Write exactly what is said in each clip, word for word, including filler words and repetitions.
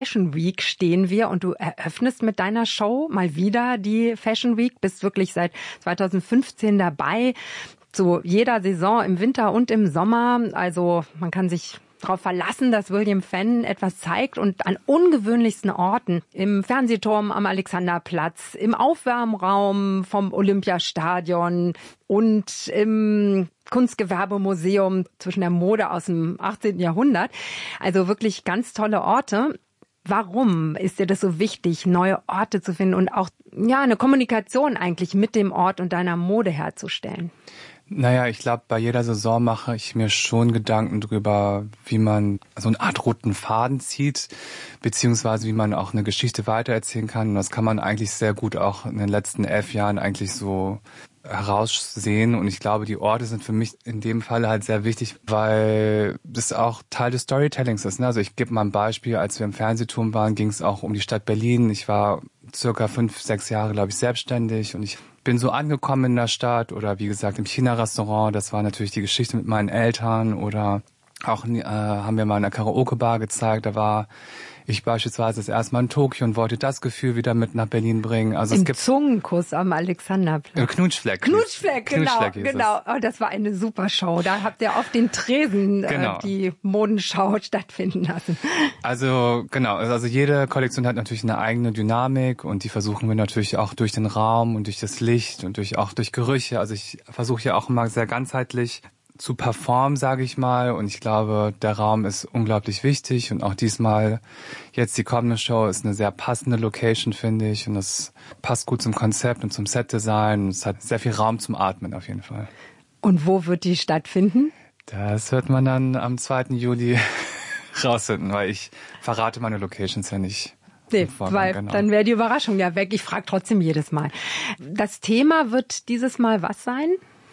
Fashion Week stehen wir und du eröffnest mit deiner Show mal wieder die Fashion Week, bist wirklich seit zweitausendfünfzehn dabei, zu jeder Saison im Winter und im Sommer. Also man kann sich darauf verlassen, dass William Fenn etwas zeigt und an ungewöhnlichsten Orten. Im Fernsehturm am Alexanderplatz, im Aufwärmraum vom Olympiastadion und im Kunstgewerbemuseum zwischen der Mode aus dem achtzehnten Jahrhundert. Also wirklich ganz tolle Orte. Warum ist dir das so wichtig, neue Orte zu finden und auch ja eine Kommunikation eigentlich mit dem Ort und deiner Mode herzustellen? Naja, ich glaube, bei jeder Saison mache ich mir schon Gedanken drüber, wie man so eine Art roten Faden zieht, beziehungsweise wie man auch eine Geschichte weitererzählen kann. Und das kann man eigentlich sehr gut auch in den letzten elf Jahren eigentlich so heraussehen. Und ich glaube, die Orte sind für mich in dem Fall halt sehr wichtig, weil das auch Teil des Storytellings ist. Ne? Also ich gebe mal ein Beispiel, als wir im Fernsehturm waren, ging es auch um die Stadt Berlin. Ich war circa fünf, sechs Jahre, glaube ich, selbstständig und ich bin so angekommen in der Stadt oder wie gesagt im China-Restaurant. Das war natürlich die Geschichte mit meinen Eltern oder auch äh, haben wir mal in einer Karaoke-Bar gezeigt. Da war ich beispielsweise das erste Mal in Tokio und wollte das Gefühl wieder mit nach Berlin bringen. Also Im es gibt Zungenkuss am Alexanderplatz. Äh, Knutschfleck. Knutschfleck, genau, Knutschfleck genau. Oh, das war eine super Show. Da habt ihr auf den Tresen genau. äh, die Modenschau stattfinden lassen. Also genau, also jede Kollektion hat natürlich eine eigene Dynamik und die versuchen wir natürlich auch durch den Raum und durch das Licht und durch auch durch Gerüche. Also ich versuche ja auch immer sehr ganzheitlich zu performen, sage ich mal. Und ich glaube, der Raum ist unglaublich wichtig. Und auch diesmal, jetzt die kommende Show, ist eine sehr passende Location, finde ich. Und das passt gut zum Konzept und zum Setdesign. Und es hat sehr viel Raum zum Atmen auf jeden Fall. Und wo wird die stattfinden? Das wird man dann am zweiten Juli rausfinden, weil ich verrate meine Locations ja nicht. Nee, weil genau. Dann wäre die Überraschung ja weg. Ich frage trotzdem jedes Mal. Das Thema wird dieses Mal was sein?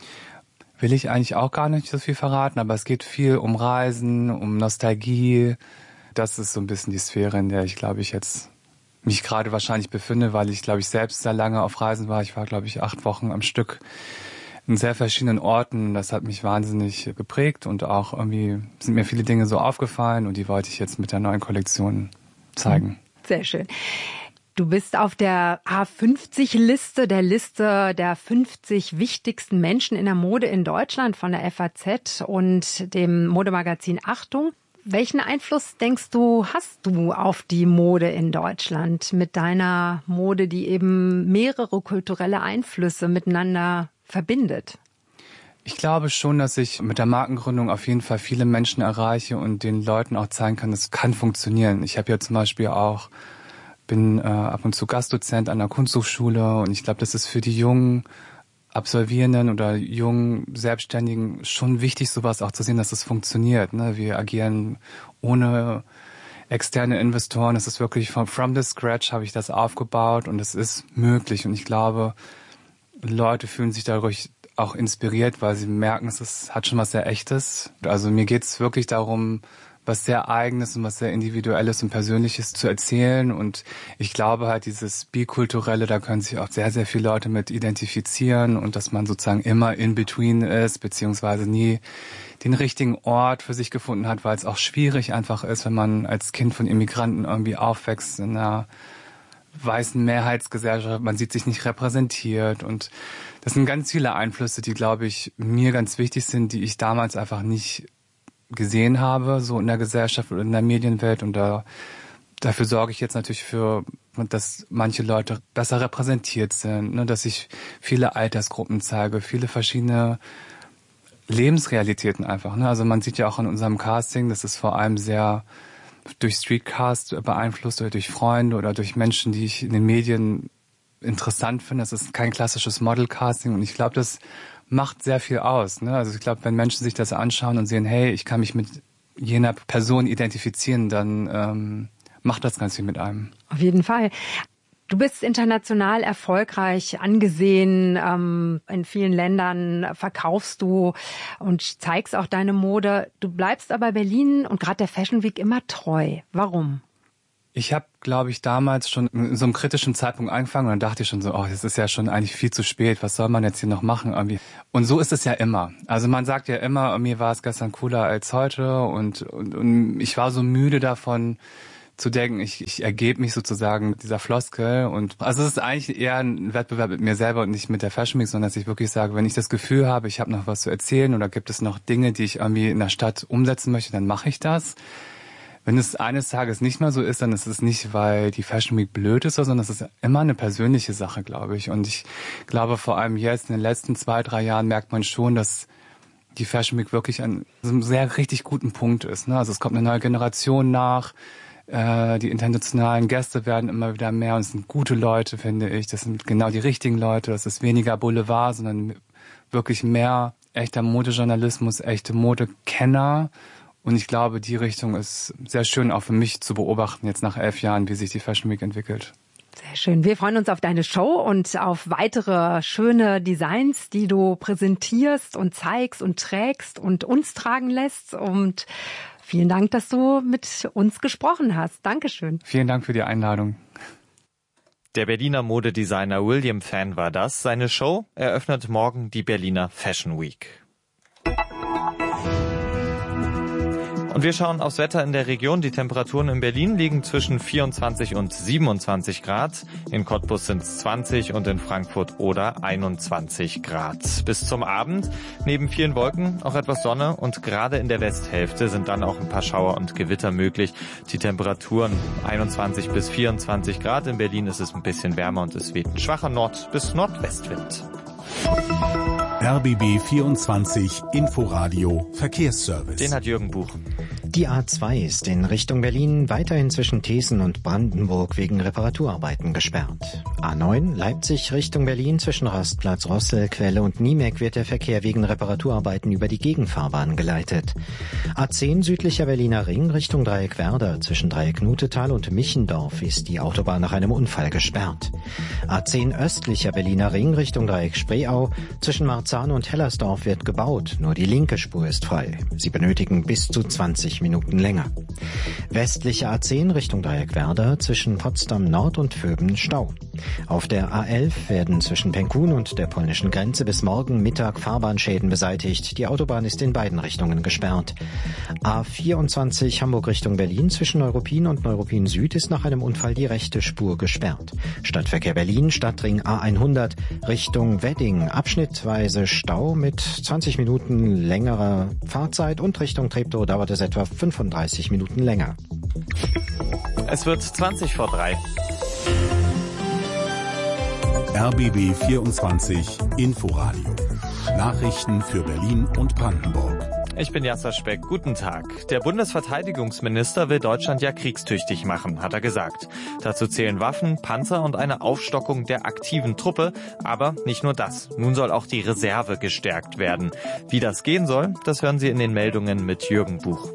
Will ich eigentlich auch gar nicht so viel verraten, aber es geht viel um Reisen, um Nostalgie. Das ist so ein bisschen die Sphäre, in der ich, glaube ich, jetzt mich gerade wahrscheinlich befinde, weil ich, glaube ich, selbst sehr lange auf Reisen war. Ich war, glaube ich, acht Wochen am Stück in sehr verschiedenen Orten. Das hat mich wahnsinnig geprägt und auch irgendwie sind mir viele Dinge so aufgefallen und die wollte ich jetzt mit der neuen Kollektion zeigen. Sehr schön. Du bist auf der A fünfzig Liste, der Liste der fünfzig wichtigsten Menschen in der Mode in Deutschland von der F A Z und dem Modemagazin Achtung. Welchen Einfluss, denkst du, hast du auf die Mode in Deutschland mit deiner Mode, die eben mehrere kulturelle Einflüsse miteinander verbindet? Ich glaube schon, dass ich mit der Markengründung auf jeden Fall viele Menschen erreiche und den Leuten auch zeigen kann, es kann funktionieren. Ich habe ja zum Beispiel auch bin äh, ab und zu Gastdozent an der Kunsthochschule und ich glaube, das ist für die jungen Absolvierenden oder jungen Selbstständigen schon wichtig, sowas auch zu sehen, dass es funktioniert. Ne? Wir agieren ohne externe Investoren. Es ist wirklich von from the scratch habe ich das aufgebaut und es ist möglich. Und ich glaube, Leute fühlen sich dadurch auch inspiriert, weil sie merken, es ist, hat schon was sehr Echtes. Also mir geht es wirklich darum, was sehr Eigenes und was sehr Individuelles und Persönliches zu erzählen. Und ich glaube halt, dieses Bikulturelle, da können sich auch sehr, sehr viele Leute mit identifizieren und dass man sozusagen immer in between ist, beziehungsweise nie den richtigen Ort für sich gefunden hat, weil es auch schwierig einfach ist, wenn man als Kind von Immigranten irgendwie aufwächst in einer weißen Mehrheitsgesellschaft, man sieht sich nicht repräsentiert und das sind ganz viele Einflüsse, die, glaube ich, mir ganz wichtig sind, die ich damals einfach nicht gesehen habe, so in der Gesellschaft oder in der Medienwelt und da dafür sorge ich jetzt natürlich für, dass manche Leute besser repräsentiert sind, ne, dass ich viele Altersgruppen zeige, viele verschiedene Lebensrealitäten einfach. Ne? Also man sieht ja auch in unserem Casting, das ist vor allem sehr durch Streetcast beeinflusst oder durch Freunde oder durch Menschen, die ich in den Medien interessant finde. Das ist kein klassisches Model-Casting und ich glaube, das macht sehr viel aus. Ne? Also ich glaube, wenn Menschen sich das anschauen und sehen, hey, ich kann mich mit jener Person identifizieren, dann ähm, macht das ganz viel mit einem. Auf jeden Fall. Du bist international erfolgreich angesehen, ähm, in vielen Ländern verkaufst du und zeigst auch deine Mode. Du bleibst aber Berlin und gerade der Fashion Week immer treu. Warum? Ich habe, glaube ich, damals schon in so einem kritischen Zeitpunkt angefangen und dann dachte ich schon so, oh, das ist ja schon eigentlich viel zu spät, was soll man jetzt hier noch machen irgendwie? Und so ist es ja immer. Also man sagt ja immer, mir war es gestern cooler als heute und, und, und ich war so müde davon, zu denken, ich, ich ergebe mich sozusagen dieser Floskel. Und also es ist eigentlich eher ein Wettbewerb mit mir selber und nicht mit der Fashion Week, sondern dass ich wirklich sage, wenn ich das Gefühl habe, ich habe noch was zu erzählen oder gibt es noch Dinge, die ich irgendwie in der Stadt umsetzen möchte, dann mache ich das. Wenn es eines Tages nicht mehr so ist, dann ist es nicht, weil die Fashion Week blöd ist, sondern es ist immer eine persönliche Sache, glaube ich. Und ich glaube, vor allem jetzt in den letzten zwei, drei Jahren merkt man schon, dass die Fashion Week wirklich an einem sehr richtig guten Punkt ist. Also es kommt eine neue Generation nach, die internationalen Gäste werden immer wieder mehr und es sind gute Leute, finde ich. Das sind genau die richtigen Leute. Das ist weniger Boulevard, sondern wirklich mehr echter Modejournalismus, echte Modekenner. Und ich glaube, die Richtung ist sehr schön auch für mich zu beobachten, jetzt nach elf Jahren, wie sich die Fashion Week entwickelt. Sehr schön. Wir freuen uns auf deine Show und auf weitere schöne Designs, die du präsentierst und zeigst und trägst und uns tragen lässt. Und vielen Dank, dass du mit uns gesprochen hast. Dankeschön. Vielen Dank für die Einladung. Der Berliner Modedesigner William Fan war das. Seine Show eröffnet morgen die Berliner Fashion Week. Und wir schauen aufs Wetter in der Region. Die Temperaturen in Berlin liegen zwischen vierundzwanzig und siebenundzwanzig Grad. In Cottbus sind es zwanzig und in Frankfurt oder einundzwanzig Grad. Bis zum Abend neben vielen Wolken auch etwas Sonne und gerade in der Westhälfte sind dann auch ein paar Schauer und Gewitter möglich. Die Temperaturen einundzwanzig bis vierundzwanzig Grad. In Berlin ist es ein bisschen wärmer und es weht ein schwacher Nord- bis Nordwestwind. R B B vierundzwanzig Inforadio Verkehrsservice. Den hat Jürgen Buch. Die A zwei ist in Richtung Berlin weiterhin zwischen Thesen und Brandenburg wegen Reparaturarbeiten gesperrt. A neun Leipzig Richtung Berlin zwischen Rastplatz Rosselquelle und Niemek wird der Verkehr wegen Reparaturarbeiten über die Gegenfahrbahn geleitet. A zehn südlicher Berliner Ring Richtung Dreieck Werder zwischen Dreieck Nutetal und Michendorf ist die Autobahn nach einem Unfall gesperrt. A zehn östlicher Berliner Ring Richtung Dreieck Spreeau zwischen Marzahn und Hellersdorf wird gebaut, nur die linke Spur ist frei. Sie benötigen bis zu zwanzig Minuten länger. Westliche A zehn Richtung Dreieck Werder zwischen Potsdam Nord und Vöben Stau. Auf der A elf werden zwischen Penkun und der polnischen Grenze bis morgen Mittag Fahrbahnschäden beseitigt. Die Autobahn ist in beiden Richtungen gesperrt. A vierundzwanzig Hamburg Richtung Berlin zwischen Neuruppin und Neuruppin Süd ist nach einem Unfall die rechte Spur gesperrt. Stadtverkehr Berlin, Stadtring A hundert Richtung Wedding, abschnittweise Stau mit zwanzig Minuten längerer Fahrzeit und Richtung Treptow dauert es etwa fünfunddreißig Minuten länger. Es wird zwanzig vor drei. R B B vierundzwanzig Inforadio. Nachrichten für Berlin und Brandenburg. Ich bin Jasser Speck. Guten Tag. Der Bundesverteidigungsminister will Deutschland ja kriegstüchtig machen, hat er gesagt. Dazu zählen Waffen, Panzer und eine Aufstockung der aktiven Truppe. Aber nicht nur das. Nun soll auch die Reserve gestärkt werden. Wie das gehen soll, das hören Sie in den Meldungen mit Jürgen Buch.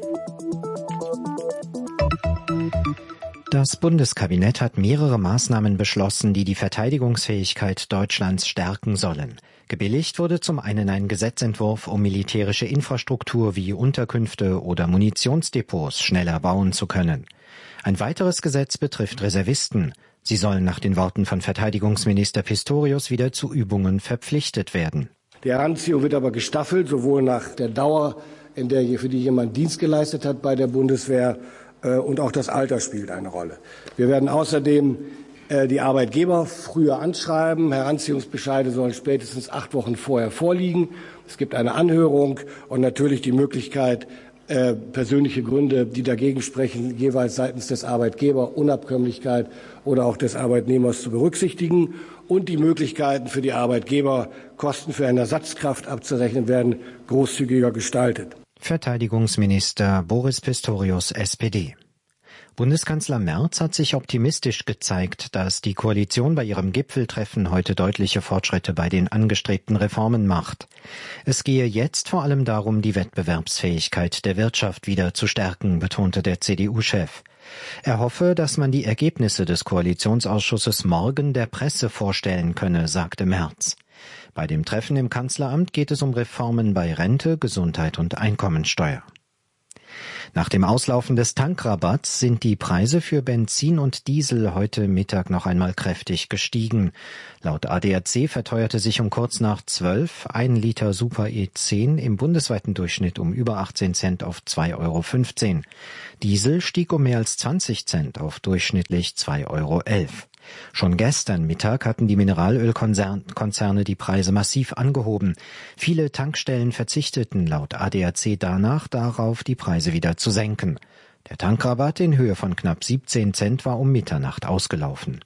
Das Bundeskabinett hat mehrere Maßnahmen beschlossen, die die Verteidigungsfähigkeit Deutschlands stärken sollen. Gebilligt wurde zum einen ein Gesetzentwurf, um militärische Infrastruktur wie Unterkünfte oder Munitionsdepots schneller bauen zu können. Ein weiteres Gesetz betrifft Reservisten. Sie sollen nach den Worten von Verteidigungsminister Pistorius wieder zu Übungen verpflichtet werden. Die Heranziehung wird aber gestaffelt, sowohl nach der Dauer, in der für die jemand Dienst geleistet hat bei der Bundeswehr, und auch das Alter spielt eine Rolle. Wir werden außerdem die Arbeitgeber früher anschreiben. Heranziehungsbescheide sollen spätestens acht Wochen vorher vorliegen. Es gibt eine Anhörung und natürlich die Möglichkeit, persönliche Gründe, die dagegen sprechen, jeweils seitens des Arbeitgebers, Unabkömmlichkeit oder auch des Arbeitnehmers zu berücksichtigen. Und die Möglichkeiten für die Arbeitgeber, Kosten für eine Ersatzkraft abzurechnen, werden großzügiger gestaltet. Verteidigungsminister Boris Pistorius, S P D. Bundeskanzler Merz hat sich optimistisch gezeigt, dass die Koalition bei ihrem Gipfeltreffen heute deutliche Fortschritte bei den angestrebten Reformen macht. Es gehe jetzt vor allem darum, die Wettbewerbsfähigkeit der Wirtschaft wieder zu stärken, betonte der C D U-Chef. Er hoffe, dass man die Ergebnisse des Koalitionsausschusses morgen der Presse vorstellen könne, sagte Merz. Bei dem Treffen im Kanzleramt geht es um Reformen bei Rente, Gesundheit und Einkommensteuer. Nach dem Auslaufen des Tankrabatts sind die Preise für Benzin und Diesel heute Mittag noch einmal kräftig gestiegen. Laut A D A C verteuerte sich um kurz nach zwölf ein Liter Super E zehn im bundesweiten Durchschnitt um über achtzehn Cent auf zwei Euro fünfzehn. Diesel stieg um mehr als zwanzig Cent auf durchschnittlich zwei Euro elf. Schon gestern Mittag hatten die Mineralölkonzerne die Preise massiv angehoben. Viele Tankstellen verzichteten laut A D A C danach darauf, die Preise wieder zu senken. Der Tankrabatt in Höhe von knapp siebzehn Cent war um Mitternacht ausgelaufen.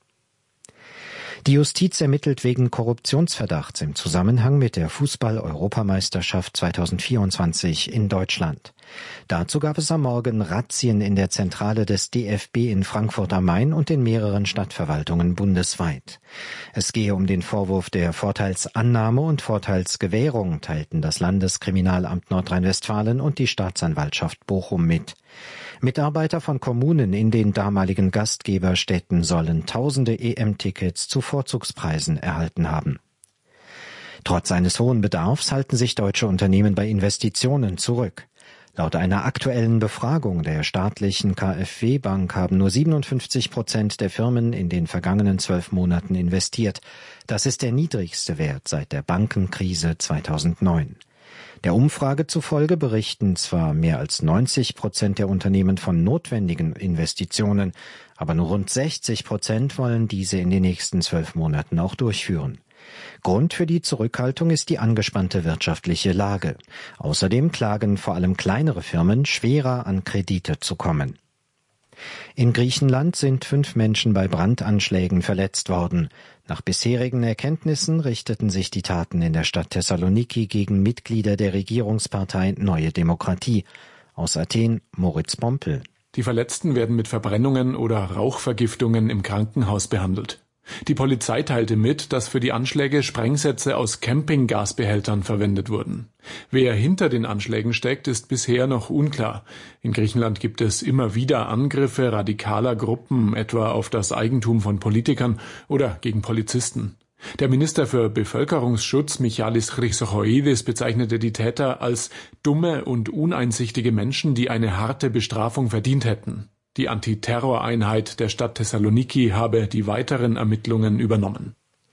Die Justiz ermittelt wegen Korruptionsverdachts im Zusammenhang mit der Fußball-Europameisterschaft zweitausendvierundzwanzig in Deutschland. Dazu gab es am Morgen Razzien in der Zentrale des D F B in Frankfurt am Main und in mehreren Stadtverwaltungen bundesweit. Es gehe um den Vorwurf der Vorteilsannahme und Vorteilsgewährung, teilten das Landeskriminalamt Nordrhein-Westfalen und die Staatsanwaltschaft Bochum mit. Mitarbeiter von Kommunen in den damaligen Gastgeberstädten sollen tausende E M-Tickets zu Vorzugspreisen erhalten haben. Trotz eines hohen Bedarfs halten sich deutsche Unternehmen bei Investitionen zurück. Laut einer aktuellen Befragung der staatlichen K f W-Bank haben nur siebenundfünfzig Prozent der Firmen in den vergangenen zwölf Monaten investiert. Das ist der niedrigste Wert seit der Bankenkrise zweitausendneun. Der Umfrage zufolge berichten zwar mehr als neunzig Prozent der Unternehmen von notwendigen Investitionen, aber nur rund sechzig Prozent wollen diese in den nächsten zwölf Monaten auch durchführen. Grund für die Zurückhaltung ist die angespannte wirtschaftliche Lage. Außerdem klagen vor allem kleinere Firmen, schwerer an Kredite zu kommen. In Griechenland sind fünf Menschen bei Brandanschlägen verletzt worden. Nach bisherigen Erkenntnissen richteten sich die Taten in der Stadt Thessaloniki gegen Mitglieder der Regierungspartei Neue Demokratie. Aus Athen Moritz Pompel. Die Verletzten werden mit Verbrennungen oder Rauchvergiftungen im Krankenhaus behandelt. Die Polizei teilte mit, dass für die Anschläge Sprengsätze aus Campinggasbehältern verwendet wurden. Wer hinter den Anschlägen steckt, ist bisher noch unklar. In Griechenland gibt es immer wieder Angriffe radikaler Gruppen, etwa auf das Eigentum von Politikern oder gegen Polizisten. Der Minister für Bevölkerungsschutz Michalis Chrysochoidis bezeichnete die Täter als dumme und uneinsichtige Menschen, die eine harte Bestrafung verdient hätten. Die Antiterroreinheit der Stadt Thessaloniki habe die weiteren Ermittlungen übernommen.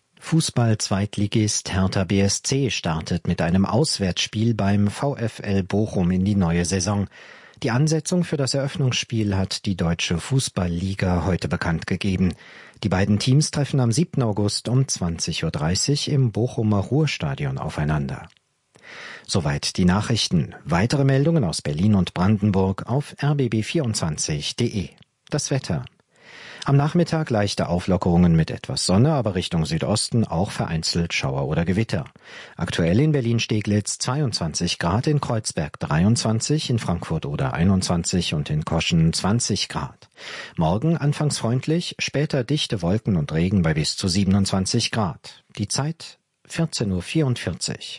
Fußball-Zweitligist Hertha B S C startet mit einem Auswärtsspiel beim VfL Bochum in die neue Saison. Die Ansetzung für das Eröffnungsspiel hat die Deutsche Fußballliga heute bekannt gegeben. Die beiden Teams treffen am siebten August um zwanzig Uhr dreißig im Bochumer Ruhrstadion aufeinander. Soweit die Nachrichten. Weitere Meldungen aus Berlin und Brandenburg auf r b b vierundzwanzig punkt d e. Das Wetter. Am Nachmittag leichte Auflockerungen mit etwas Sonne, aber Richtung Südosten auch vereinzelt Schauer oder Gewitter. Aktuell in Berlin-Steglitz zweiundzwanzig Grad, in Kreuzberg dreiundzwanzig, in Frankfurt oder einundzwanzig und in Koschen zwanzig Grad. Morgen anfangs freundlich, später dichte Wolken und Regen bei bis zu siebenundzwanzig Grad. Die Zeit vierzehn Uhr vierundvierzig.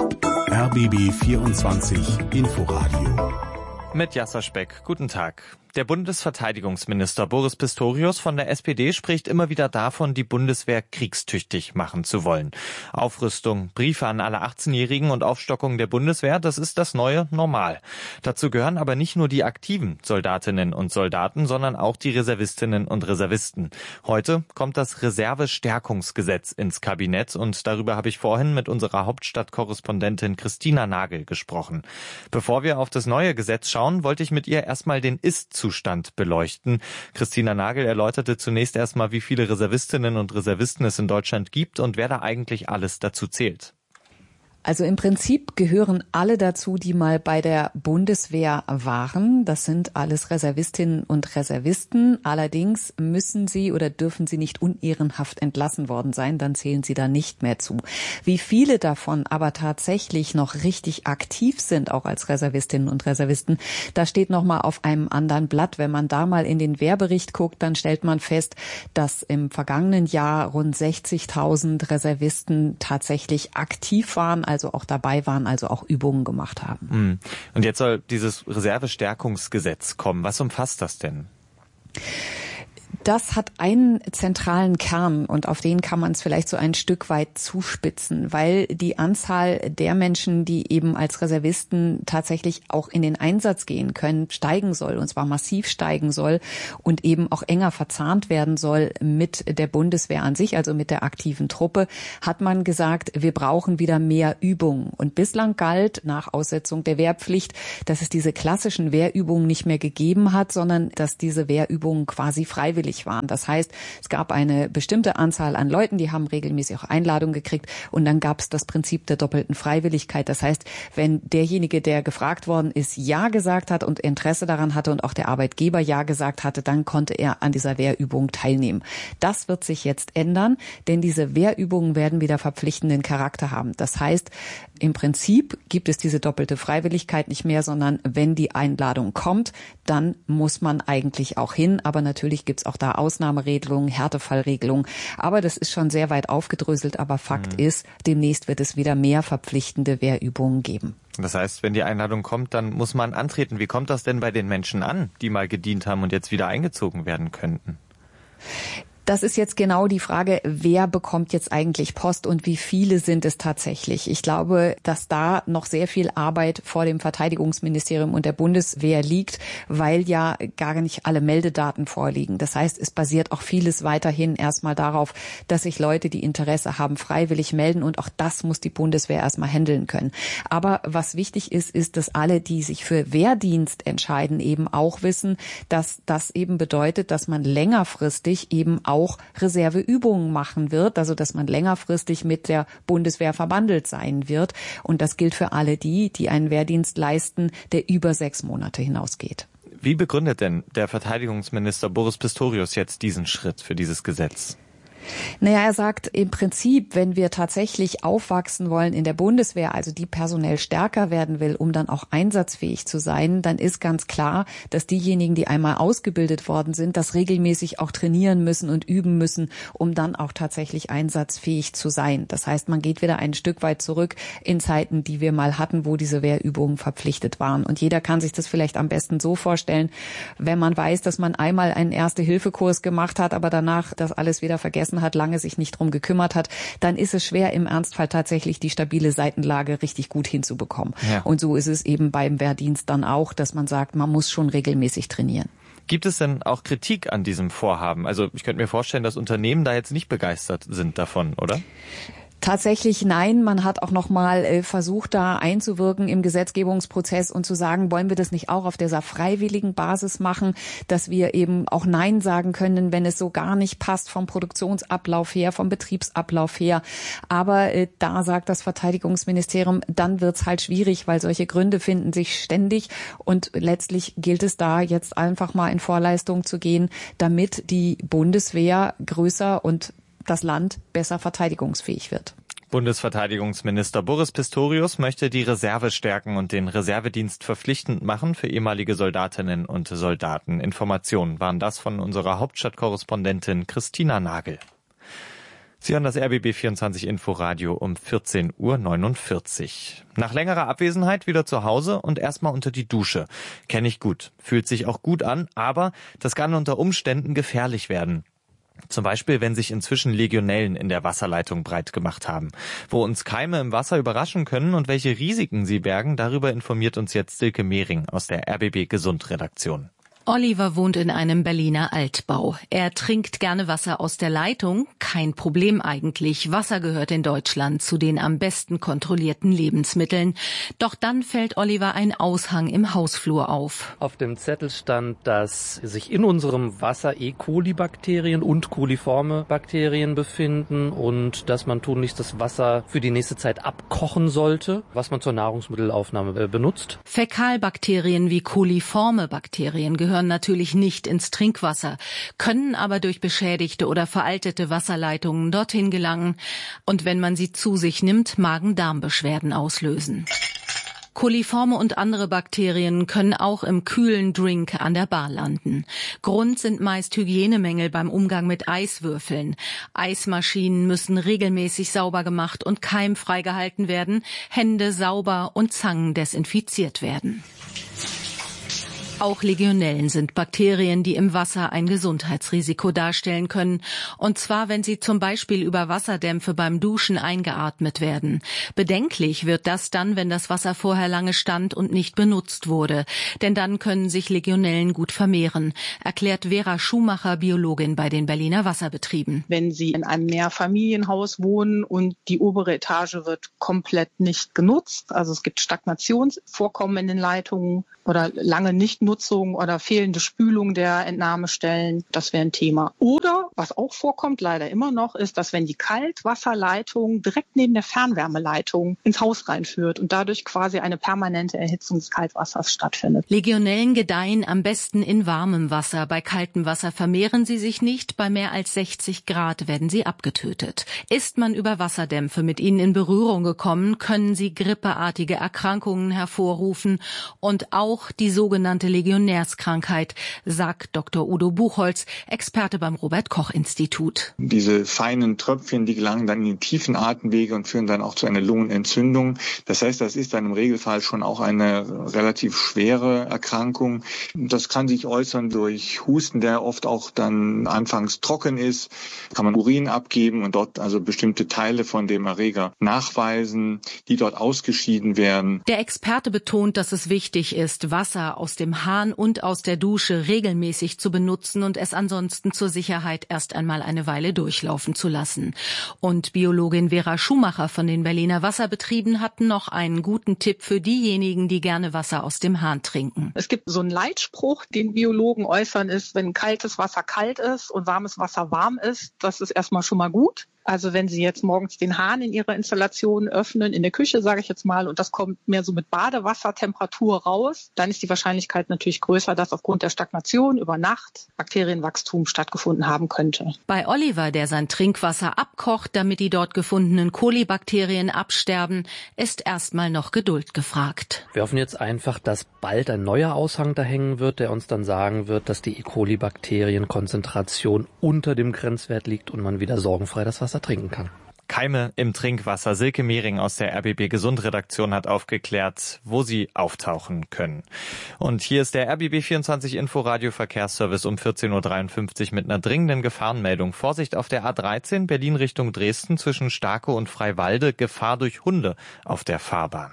R B B vierundzwanzig Inforadio. Mit Jasser Speck. Guten Tag. Der Bundesverteidigungsminister Boris Pistorius von der S P D spricht immer wieder davon, die Bundeswehr kriegstüchtig machen zu wollen. Aufrüstung, Briefe an alle achtzehnjährigen und Aufstockung der Bundeswehr, das ist das neue Normal. Dazu gehören aber nicht nur die aktiven Soldatinnen und Soldaten, sondern auch die Reservistinnen und Reservisten. Heute kommt das Reservestärkungsgesetz ins Kabinett und darüber habe ich vorhin mit unserer Hauptstadtkorrespondentin Christina Nagel gesprochen. Bevor wir auf das neue Gesetz schauen, wollte ich mit ihr erstmal den Ist-Zustand beleuchten. Christina Nagel erläuterte zunächst erstmal, wie viele Reservistinnen und Reservisten es in Deutschland gibt und wer da eigentlich alles dazu zählt. Also im Prinzip gehören alle dazu, die mal bei der Bundeswehr waren. Das sind alles Reservistinnen und Reservisten. Allerdings müssen sie oder dürfen sie nicht unehrenhaft entlassen worden sein, dann zählen sie da nicht mehr zu. Wie viele davon aber tatsächlich noch richtig aktiv sind, auch als Reservistinnen und Reservisten, da steht noch mal auf einem anderen Blatt. Wenn man da mal in den Wehrbericht guckt, dann stellt man fest, dass im vergangenen Jahr rund sechzigtausend Reservisten tatsächlich aktiv waren, also auch dabei waren, also auch Übungen gemacht haben. Und jetzt soll dieses Reservestärkungsgesetz kommen. Was umfasst das denn? Das hat einen zentralen Kern und auf den kann man es vielleicht so ein Stück weit zuspitzen, weil die Anzahl der Menschen, die eben als Reservisten tatsächlich auch in den Einsatz gehen können, steigen soll, und zwar massiv steigen soll und eben auch enger verzahnt werden soll mit der Bundeswehr an sich, also mit der aktiven Truppe, hat man gesagt, wir brauchen wieder mehr Übungen. Und bislang galt nach Aussetzung der Wehrpflicht, dass es diese klassischen Wehrübungen nicht mehr gegeben hat, sondern dass diese Wehrübungen quasi freiwillig waren. Das heißt, es gab eine bestimmte Anzahl an Leuten, die haben regelmäßig auch Einladungen gekriegt, und dann gab es das Prinzip der doppelten Freiwilligkeit. Das heißt, wenn derjenige, der gefragt worden ist, Ja gesagt hat und Interesse daran hatte und auch der Arbeitgeber Ja gesagt hatte, dann konnte er an dieser Wehrübung teilnehmen. Das wird sich jetzt ändern, denn diese Wehrübungen werden wieder verpflichtenden Charakter haben. Das heißt, im Prinzip gibt es diese doppelte Freiwilligkeit nicht mehr, sondern wenn die Einladung kommt, dann muss man eigentlich auch hin. Aber natürlich gibt es auch da Ausnahmeregelungen, Härtefallregelungen. Aber das ist schon sehr weit aufgedröselt. Aber Fakt mhm. ist, demnächst wird es wieder mehr verpflichtende Wehrübungen geben. Das heißt, wenn die Einladung kommt, dann muss man antreten. Wie kommt das denn bei den Menschen an, die mal gedient haben und jetzt wieder eingezogen werden könnten? Das ist jetzt genau die Frage, wer bekommt jetzt eigentlich Post und wie viele sind es tatsächlich? Ich glaube, dass da noch sehr viel Arbeit vor dem Verteidigungsministerium und der Bundeswehr liegt, weil ja gar nicht alle Meldedaten vorliegen. Das heißt, es basiert auch vieles weiterhin erstmal darauf, dass sich Leute, die Interesse haben, freiwillig melden, und auch das muss die Bundeswehr erstmal handeln können. Aber was wichtig ist, ist, dass alle, die sich für Wehrdienst entscheiden, eben auch wissen, dass das eben bedeutet, dass man längerfristig eben auch auch Reserveübungen machen wird, also dass man längerfristig mit der Bundeswehr verbandelt sein wird. Und das gilt für alle die, die einen Wehrdienst leisten, der über sechs Monate hinausgeht. Wie begründet denn der Verteidigungsminister Boris Pistorius jetzt diesen Schritt für dieses Gesetz? Naja, er sagt im Prinzip, wenn wir tatsächlich aufwachsen wollen in der Bundeswehr, also die personell stärker werden will, um dann auch einsatzfähig zu sein, dann ist ganz klar, dass diejenigen, die einmal ausgebildet worden sind, das regelmäßig auch trainieren müssen und üben müssen, um dann auch tatsächlich einsatzfähig zu sein. Das heißt, man geht wieder ein Stück weit zurück in Zeiten, die wir mal hatten, wo diese Wehrübungen verpflichtet waren. Und jeder kann sich das vielleicht am besten so vorstellen, wenn man weiß, dass man einmal einen Erste-Hilfe-Kurs gemacht hat, aber danach das alles wieder vergessen hat, lange sich nicht drum gekümmert hat, dann ist es schwer, im Ernstfall tatsächlich die stabile Seitenlage richtig gut hinzubekommen. Ja. Und so ist es eben beim Wehrdienst dann auch, dass man sagt, man muss schon regelmäßig trainieren. Gibt es denn auch Kritik an diesem Vorhaben? Also ich könnte mir vorstellen, dass Unternehmen da jetzt nicht begeistert sind davon, oder? Tatsächlich nein. Man hat auch noch mal äh, versucht, da einzuwirken im Gesetzgebungsprozess und zu sagen, wollen wir das nicht auch auf dieser freiwilligen Basis machen, dass wir eben auch Nein sagen können, wenn es so gar nicht passt vom Produktionsablauf her, vom Betriebsablauf her. Aber äh, da sagt das Verteidigungsministerium, dann wird's halt schwierig, weil solche Gründe finden sich ständig. Und letztlich gilt es da jetzt einfach mal in Vorleistung zu gehen, damit die Bundeswehr größer und das Land besser verteidigungsfähig wird. Bundesverteidigungsminister Boris Pistorius möchte die Reserve stärken und den Reservedienst verpflichtend machen für ehemalige Soldatinnen und Soldaten. Informationen waren das von unserer Hauptstadtkorrespondentin Christina Nagel. Sie hören das R B B vierundzwanzig Inforadio um vierzehn Uhr neunundvierzig. Nach längerer Abwesenheit wieder zu Hause und erstmal unter die Dusche. Kenne ich gut, fühlt sich auch gut an, aber das kann unter Umständen gefährlich werden. Zum Beispiel, wenn sich inzwischen Legionellen in der Wasserleitung breit gemacht haben. Wo uns Keime im Wasser überraschen können und welche Risiken sie bergen, darüber informiert uns jetzt Silke Mehring aus der R B B Gesund-Redaktion. Oliver wohnt in einem Berliner Altbau. Er trinkt gerne Wasser aus der Leitung. Kein Problem eigentlich. Wasser gehört in Deutschland zu den am besten kontrollierten Lebensmitteln. Doch dann fällt Oliver ein Aushang im Hausflur auf. Auf dem Zettel stand, dass sich in unserem Wasser E. coli-Bakterien und coliforme Bakterien befinden und dass man tunlichst das Wasser für die nächste Zeit abkochen sollte, was man zur Nahrungsmittelaufnahme benutzt. Fäkalbakterien wie coliforme Bakterien gehören natürlich nicht ins Trinkwasser, können aber durch beschädigte oder veraltete Wasserleitungen dorthin gelangen und wenn man sie zu sich nimmt, Magen-Darm-Beschwerden auslösen. Coliforme und andere Bakterien können auch im kühlen Drink an der Bar landen. Grund sind meist Hygienemängel beim Umgang mit Eiswürfeln. Eismaschinen müssen regelmäßig sauber gemacht und keimfrei gehalten werden, Hände sauber und Zangen desinfiziert werden. Auch Legionellen sind Bakterien, die im Wasser ein Gesundheitsrisiko darstellen können. Und zwar, wenn sie zum Beispiel über Wasserdämpfe beim Duschen eingeatmet werden. Bedenklich wird das dann, wenn das Wasser vorher lange stand und nicht benutzt wurde. Denn dann können sich Legionellen gut vermehren, erklärt Vera Schumacher, Biologin bei den Berliner Wasserbetrieben. Wenn Sie in einem Mehrfamilienhaus wohnen und die obere Etage wird komplett nicht genutzt, also es gibt Stagnationsvorkommen in den Leitungen oder lange Nichtnutzung oder fehlende Spülung der Entnahmestellen, das wäre ein Thema. Oder, was auch vorkommt, leider immer noch, ist, dass wenn die Kaltwasserleitung direkt neben der Fernwärmeleitung ins Haus reinführt und dadurch quasi eine permanente Erhitzung des Kaltwassers stattfindet. Legionellen gedeihen am besten in warmem Wasser. Bei kaltem Wasser vermehren sie sich nicht. Bei mehr als sechzig Grad werden sie abgetötet. Ist man über Wasserdämpfe mit ihnen in Berührung gekommen, können sie grippeartige Erkrankungen hervorrufen und auch die sogenannte Legionärskrankheit, sagt Doktor Udo Buchholz, Experte beim Robert-Koch-Institut. Diese feinen Tröpfchen, die gelangen dann in die tiefen Atemwege und führen dann auch zu einer Lungenentzündung. Das heißt, das ist dann im Regelfall schon auch eine relativ schwere Erkrankung. Das kann sich äußern durch Husten, der oft auch dann anfangs trocken ist. Kann man Urin abgeben und dort also bestimmte Teile von dem Erreger nachweisen, die dort ausgeschieden werden. Der Experte betont, dass es wichtig ist, Wasser aus dem Hahn und aus der Dusche regelmäßig zu benutzen und es ansonsten zur Sicherheit erst einmal eine Weile durchlaufen zu lassen. Und Biologin Vera Schumacher von den Berliner Wasserbetrieben hatten noch einen guten Tipp für diejenigen, die gerne Wasser aus dem Hahn trinken. Es gibt so einen Leitspruch, den Biologen äußern, ist, wenn kaltes Wasser kalt ist und warmes Wasser warm ist, das ist erstmal schon mal gut. Also wenn Sie jetzt morgens den Hahn in Ihrer Installation öffnen, in der Küche, sage ich jetzt mal, und das kommt mehr so mit Badewassertemperatur raus, dann ist die Wahrscheinlichkeit natürlich größer, dass aufgrund der Stagnation über Nacht Bakterienwachstum stattgefunden haben könnte. Bei Oliver, der sein Trinkwasser abkocht, damit die dort gefundenen Kolibakterien absterben, ist erstmal noch Geduld gefragt. Wir hoffen jetzt einfach, dass bald ein neuer Aushang da hängen wird, der uns dann sagen wird, dass die E. coli-Bakterienkonzentration unter dem Grenzwert liegt und man wieder sorgenfrei das Wasser trinken kann. Keime im Trinkwasser. Silke Mehring aus der R B B Gesund-Redaktion hat aufgeklärt, wo sie auftauchen können. Und hier ist der R B B vierundzwanzig Inforadio Verkehrsservice um vierzehn Uhr dreiundfünfzig mit einer dringenden Gefahrenmeldung. Vorsicht auf der A dreizehn Berlin Richtung Dresden zwischen Starke und Freiwalde. Gefahr durch Hunde auf der Fahrbahn.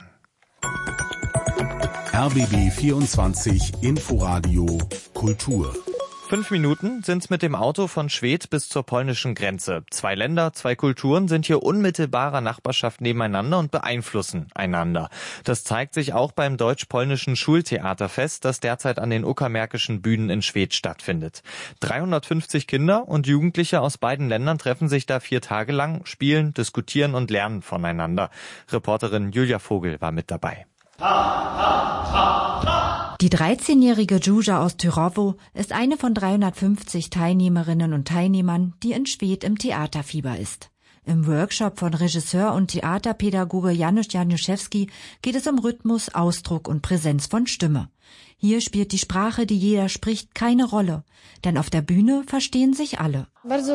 R B B vierundzwanzig Inforadio Kultur. Fünf Minuten sind's mit dem Auto von Schwedt bis zur polnischen Grenze. Zwei Länder, zwei Kulturen sind hier unmittelbarer Nachbarschaft nebeneinander und beeinflussen einander. Das zeigt sich auch beim deutsch-polnischen Schultheaterfest, das derzeit an den uckermärkischen Bühnen in Schwedt stattfindet. dreihundertfünfzig Kinder und Jugendliche aus beiden Ländern treffen sich da vier Tage lang, spielen, diskutieren und lernen voneinander. Reporterin Julia Vogel war mit dabei. Die dreizehnjährige Juja aus Tyrowo ist eine von dreihundertfünfzig Teilnehmerinnen und Teilnehmern, die in Schwedt im Theaterfieber ist. Im Workshop von Regisseur und Theaterpädagoge Janusz Januszewski geht es um Rhythmus, Ausdruck und Präsenz von Stimme. Hier spielt die Sprache, die jeder spricht, keine Rolle, denn auf der Bühne verstehen sich alle.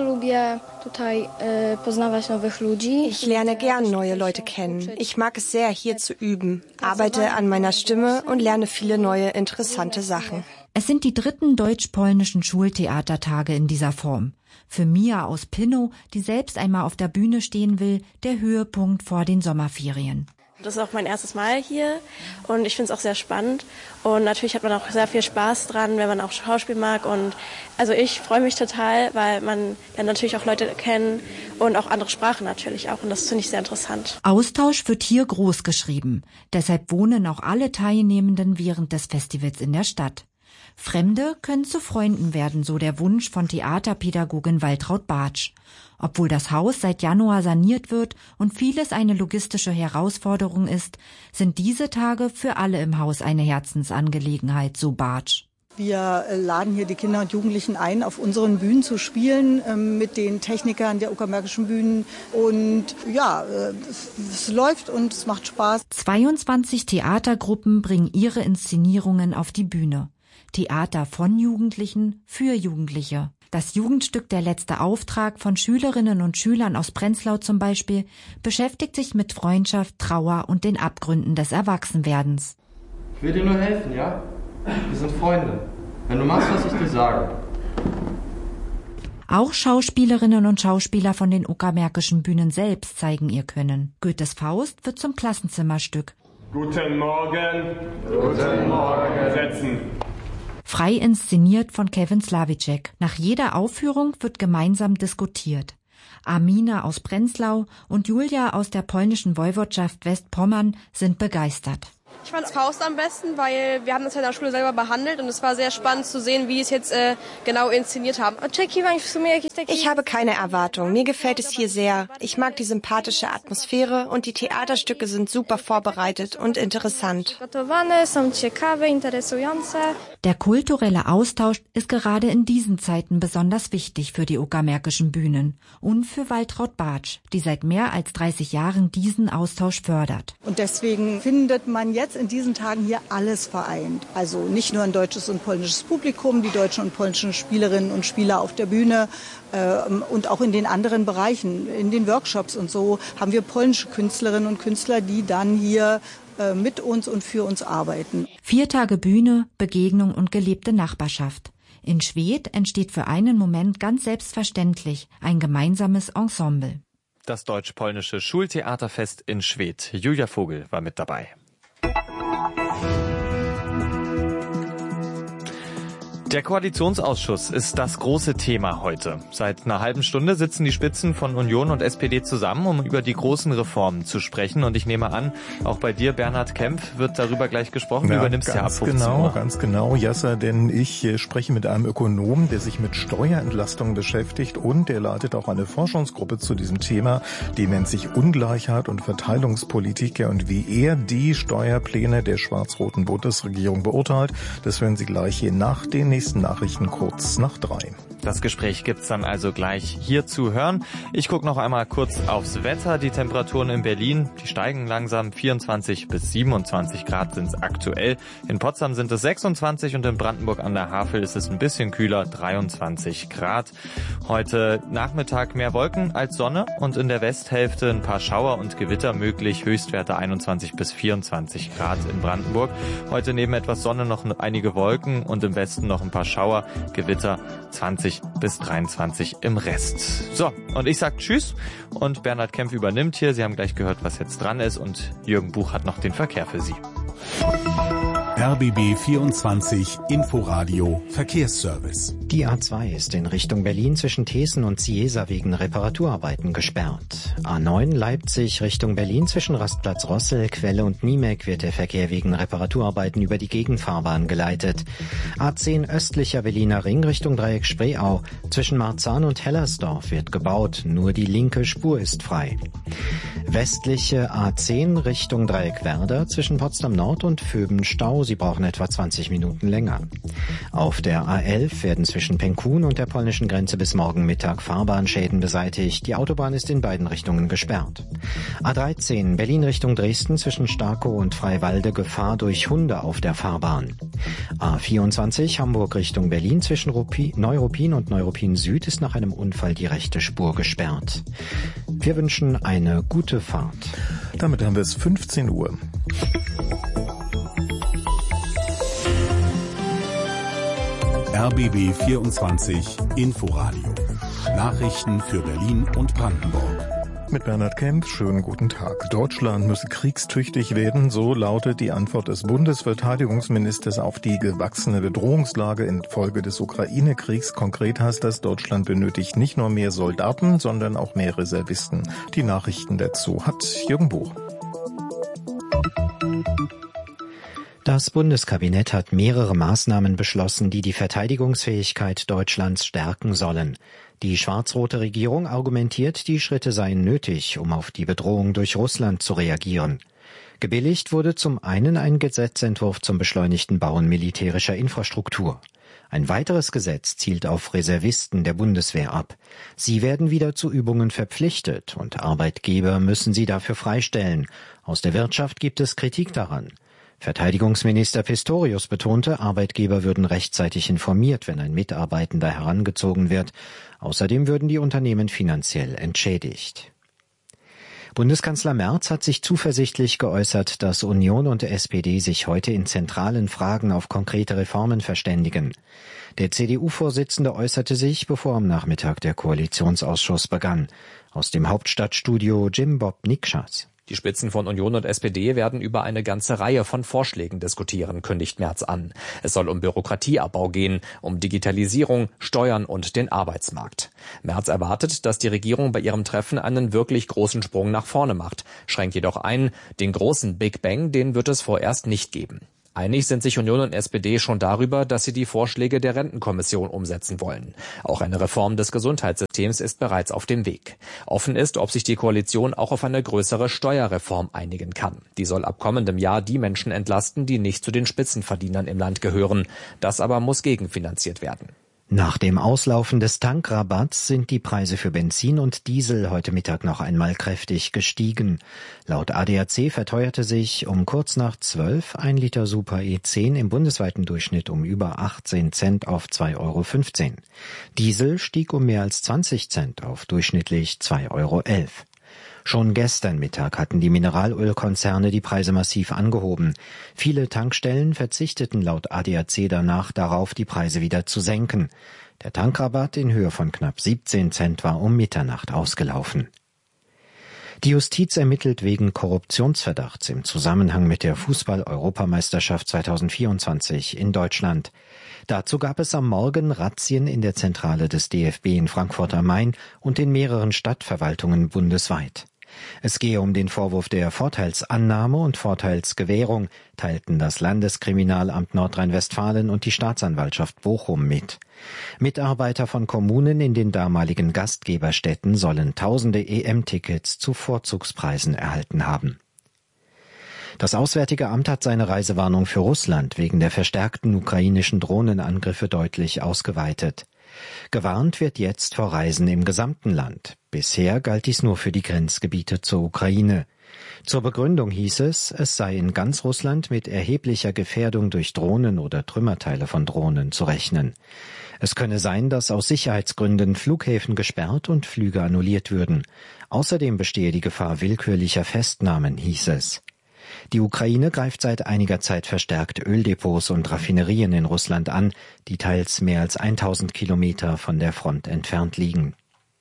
Ich lerne gern neue Leute kennen. Ich mag es sehr, hier zu üben, arbeite an meiner Stimme und lerne viele neue interessante Sachen. Es sind die dritten deutsch-polnischen Schultheatertage in dieser Form. Für Mia aus Pinnow, die selbst einmal auf der Bühne stehen will, der Höhepunkt vor den Sommerferien. Das ist auch mein erstes Mal hier und ich finde es auch sehr spannend und natürlich hat man auch sehr viel Spaß dran, wenn man auch Schauspiel mag und also ich freue mich total, weil man ja natürlich auch Leute kennt und auch andere Sprachen natürlich auch und das finde ich sehr interessant. Austausch wird hier groß geschrieben, deshalb wohnen auch alle Teilnehmenden während des Festivals in der Stadt. Fremde können zu Freunden werden, so der Wunsch von Theaterpädagogin Waltraud Bartsch. Obwohl das Haus seit Januar saniert wird und vieles eine logistische Herausforderung ist, sind diese Tage für alle im Haus eine Herzensangelegenheit, so Bartsch. Wir laden hier die Kinder und Jugendlichen ein, auf unseren Bühnen zu spielen, äh, mit den Technikern der uckermärkischen Bühnen. Und ja, äh, es, es läuft und es macht Spaß. zweiundzwanzig Theatergruppen bringen ihre Inszenierungen auf die Bühne. Theater von Jugendlichen für Jugendliche. Das Jugendstück Der letzte Auftrag von Schülerinnen und Schülern aus Prenzlau zum Beispiel beschäftigt sich mit Freundschaft, Trauer und den Abgründen des Erwachsenwerdens. Ich will dir nur helfen, ja? Wir sind Freunde. Wenn du machst, was ich dir sage. Auch Schauspielerinnen und Schauspieler von den uckermärkischen Bühnen selbst zeigen ihr Können. Goethes Faust wird zum Klassenzimmerstück. Guten Morgen. Guten Morgen. Setzen. Frei inszeniert von Kevin Slavicek. Nach jeder Aufführung wird gemeinsam diskutiert. Amina aus Prenzlau und Julia aus der polnischen Woiwodschaft Westpommern sind begeistert. Ich fand Faust am besten, weil wir haben das ja in der Schule selber behandelt und es war sehr spannend zu sehen, wie die es jetzt äh, genau inszeniert haben. Ich habe keine Erwartung. Mir gefällt es hier sehr. Ich mag die sympathische Atmosphäre und die Theaterstücke sind super vorbereitet und interessant. Der kulturelle Austausch ist gerade in diesen Zeiten besonders wichtig für die uckermärkischen Bühnen und für Waltraud Bartsch, die seit mehr als dreißig Jahren diesen Austausch fördert. Und deswegen findet man jetzt in diesen Tagen hier alles vereint. Also nicht nur ein deutsches und polnisches Publikum, die deutschen und polnischen Spielerinnen und Spieler auf der Bühne äh, und auch in den anderen Bereichen, in den Workshops und so, haben wir polnische Künstlerinnen und Künstler, die dann hier äh, mit uns und für uns arbeiten. Vier Tage Bühne, Begegnung und gelebte Nachbarschaft. In Schwedt entsteht für einen Moment ganz selbstverständlich ein gemeinsames Ensemble. Das deutsch-polnische Schultheaterfest in Schwedt. Julia Vogel war mit dabei. Der Koalitionsausschuss ist das große Thema heute. Seit einer halben Stunde sitzen die Spitzen von Union und S P D zusammen, um über die großen Reformen zu sprechen. Und ich nehme an, auch bei dir, Bernhard Kempf, wird darüber gleich gesprochen. Du ja, übernimmst ja ab fünfzehn genau, Uhr. Ganz genau, Jasser, denn ich äh, spreche mit einem Ökonomen, der sich mit Steuerentlastung beschäftigt und der leitet auch eine Forschungsgruppe zu diesem Thema. Die nennt sich Ungleichheit und Verteilungspolitik. Ja, und wie er die Steuerpläne der schwarz-roten Bundesregierung beurteilt, das hören Sie gleich hier nach den nächsten Nachrichten kurz nach drei. Das Gespräch gibt's dann also gleich hier zu hören. Ich gucke noch einmal kurz aufs Wetter. Die Temperaturen in Berlin, die steigen langsam. vierundzwanzig bis siebenundzwanzig Grad sind es aktuell. In Potsdam sind es sechsundzwanzig und in Brandenburg an der Havel ist es ein bisschen kühler, dreiundzwanzig Grad. Heute Nachmittag mehr Wolken als Sonne und in der Westhälfte ein paar Schauer und Gewitter möglich. Höchstwerte einundzwanzig bis vierundzwanzig Grad in Brandenburg. Heute neben etwas Sonne noch einige Wolken und im Westen noch ein paar Schauer, Gewitter zwanzig bis dreiundzwanzig im Rest. So, und ich sag Tschüss und Bernhard Kempf übernimmt hier. Sie haben gleich gehört, was jetzt dran ist und Jürgen Buch hat noch den Verkehr für Sie. R B B vierundzwanzig Inforadio Verkehrsservice. Die A zwei ist in Richtung Berlin zwischen Thesen und Ciesa wegen Reparaturarbeiten gesperrt. A neun Leipzig Richtung Berlin zwischen Rastplatz Rossel, Quelle und Niemek wird der Verkehr wegen Reparaturarbeiten über die Gegenfahrbahn geleitet. A zehn östlicher Berliner Ring Richtung Dreieck Spreeau zwischen Marzahn und Hellersdorf wird gebaut, nur die linke Spur ist frei. Westliche A zehn Richtung Dreieck Werder zwischen Potsdam Nord und Vöben Stau. Sie brauchen etwa zwanzig Minuten länger. Auf der A elf werden zwischen Penkun und der polnischen Grenze bis morgen Mittag Fahrbahnschäden beseitigt. Die Autobahn ist in beiden Richtungen gesperrt. A dreizehn Berlin Richtung Dresden zwischen Starkow und Freiwalde Gefahr durch Hunde auf der Fahrbahn. A vierundzwanzig Hamburg Richtung Berlin zwischen Rupi, Neuruppin und Neuruppin Süd ist nach einem Unfall die rechte Spur gesperrt. Wir wünschen eine gute Fahrt. Damit haben wir es fünfzehn Uhr. R B B vierundzwanzig Inforadio. Nachrichten für Berlin und Brandenburg. Mit Bernhard Kempf, schönen guten Tag. Deutschland müsse kriegstüchtig werden, so lautet die Antwort des Bundesverteidigungsministers auf die gewachsene Bedrohungslage infolge des Ukraine-Kriegs. Konkret heißt das, Deutschland benötigt nicht nur mehr Soldaten, sondern auch mehr Reservisten. Die Nachrichten dazu hat Jürgen Buch. Das Bundeskabinett hat mehrere Maßnahmen beschlossen, die die Verteidigungsfähigkeit Deutschlands stärken sollen. Die schwarz-rote Regierung argumentiert, die Schritte seien nötig, um auf die Bedrohung durch Russland zu reagieren. Gebilligt wurde zum einen ein Gesetzentwurf zum beschleunigten Bauen militärischer Infrastruktur. Ein weiteres Gesetz zielt auf Reservisten der Bundeswehr ab. Sie werden wieder zu Übungen verpflichtet und Arbeitgeber müssen sie dafür freistellen. Aus der Wirtschaft gibt es Kritik daran. Verteidigungsminister Pistorius betonte, Arbeitgeber würden rechtzeitig informiert, wenn ein Mitarbeitender herangezogen wird. Außerdem würden die Unternehmen finanziell entschädigt. Bundeskanzler Merz hat sich zuversichtlich geäußert, dass Union und S P D sich heute in zentralen Fragen auf konkrete Reformen verständigen. Der C D U-Vorsitzende äußerte sich, bevor am Nachmittag der Koalitionsausschuss begann. Aus dem Hauptstadtstudio Jim Bob Nikschas. Die Spitzen von Union und S P D werden über eine ganze Reihe von Vorschlägen diskutieren, kündigt Merz an. Es soll um Bürokratieabbau gehen, um Digitalisierung, Steuern und den Arbeitsmarkt. Merz erwartet, dass die Regierung bei ihrem Treffen einen wirklich großen Sprung nach vorne macht, schränkt jedoch ein, den großen Big Bang, den wird es vorerst nicht geben. Einig sind sich Union und S P D schon darüber, dass sie die Vorschläge der Rentenkommission umsetzen wollen. Auch eine Reform des Gesundheitssystems ist bereits auf dem Weg. Offen ist, ob sich die Koalition auch auf eine größere Steuerreform einigen kann. Die soll ab kommendem Jahr die Menschen entlasten, die nicht zu den Spitzenverdienern im Land gehören. Das aber muss gegenfinanziert werden. Nach dem Auslaufen des Tankrabatts sind die Preise für Benzin und Diesel heute Mittag noch einmal kräftig gestiegen. Laut A D A C verteuerte sich um kurz nach zwölf ein Liter Super E zehn im bundesweiten Durchschnitt um über achtzehn Cent auf zwei Euro fünfzehn. Diesel stieg um mehr als zwanzig Cent auf durchschnittlich zwei Euro elf. Schon gestern Mittag hatten die Mineralölkonzerne die Preise massiv angehoben. Viele Tankstellen verzichteten laut A D A C danach darauf, die Preise wieder zu senken. Der Tankrabatt in Höhe von knapp siebzehn Cent war um Mitternacht ausgelaufen. Die Justiz ermittelt wegen Korruptionsverdachts im Zusammenhang mit der Fußball-Europameisterschaft zweitausendvierundzwanzig in Deutschland. Dazu gab es am Morgen Razzien in der Zentrale des D F B in Frankfurt am Main und in mehreren Stadtverwaltungen bundesweit. Es gehe um den Vorwurf der Vorteilsannahme und Vorteilsgewährung, teilten das Landeskriminalamt Nordrhein-Westfalen und die Staatsanwaltschaft Bochum mit. Mitarbeiter von Kommunen in den damaligen Gastgeberstädten sollen tausende E M-Tickets zu Vorzugspreisen erhalten haben. Das Auswärtige Amt hat seine Reisewarnung für Russland wegen der verstärkten ukrainischen Drohnenangriffe deutlich ausgeweitet. Gewarnt wird jetzt vor Reisen im gesamten Land. Bisher galt dies nur für die Grenzgebiete zur Ukraine. Zur Begründung hieß es, es sei in ganz Russland mit erheblicher Gefährdung durch Drohnen oder Trümmerteile von Drohnen zu rechnen. Es könne sein, dass aus Sicherheitsgründen Flughäfen gesperrt und Flüge annulliert würden. Außerdem bestehe die Gefahr willkürlicher Festnahmen, hieß es. Die Ukraine greift seit einiger Zeit verstärkt Öldepots und Raffinerien in Russland an, die teils mehr als tausend Kilometer von der Front entfernt liegen.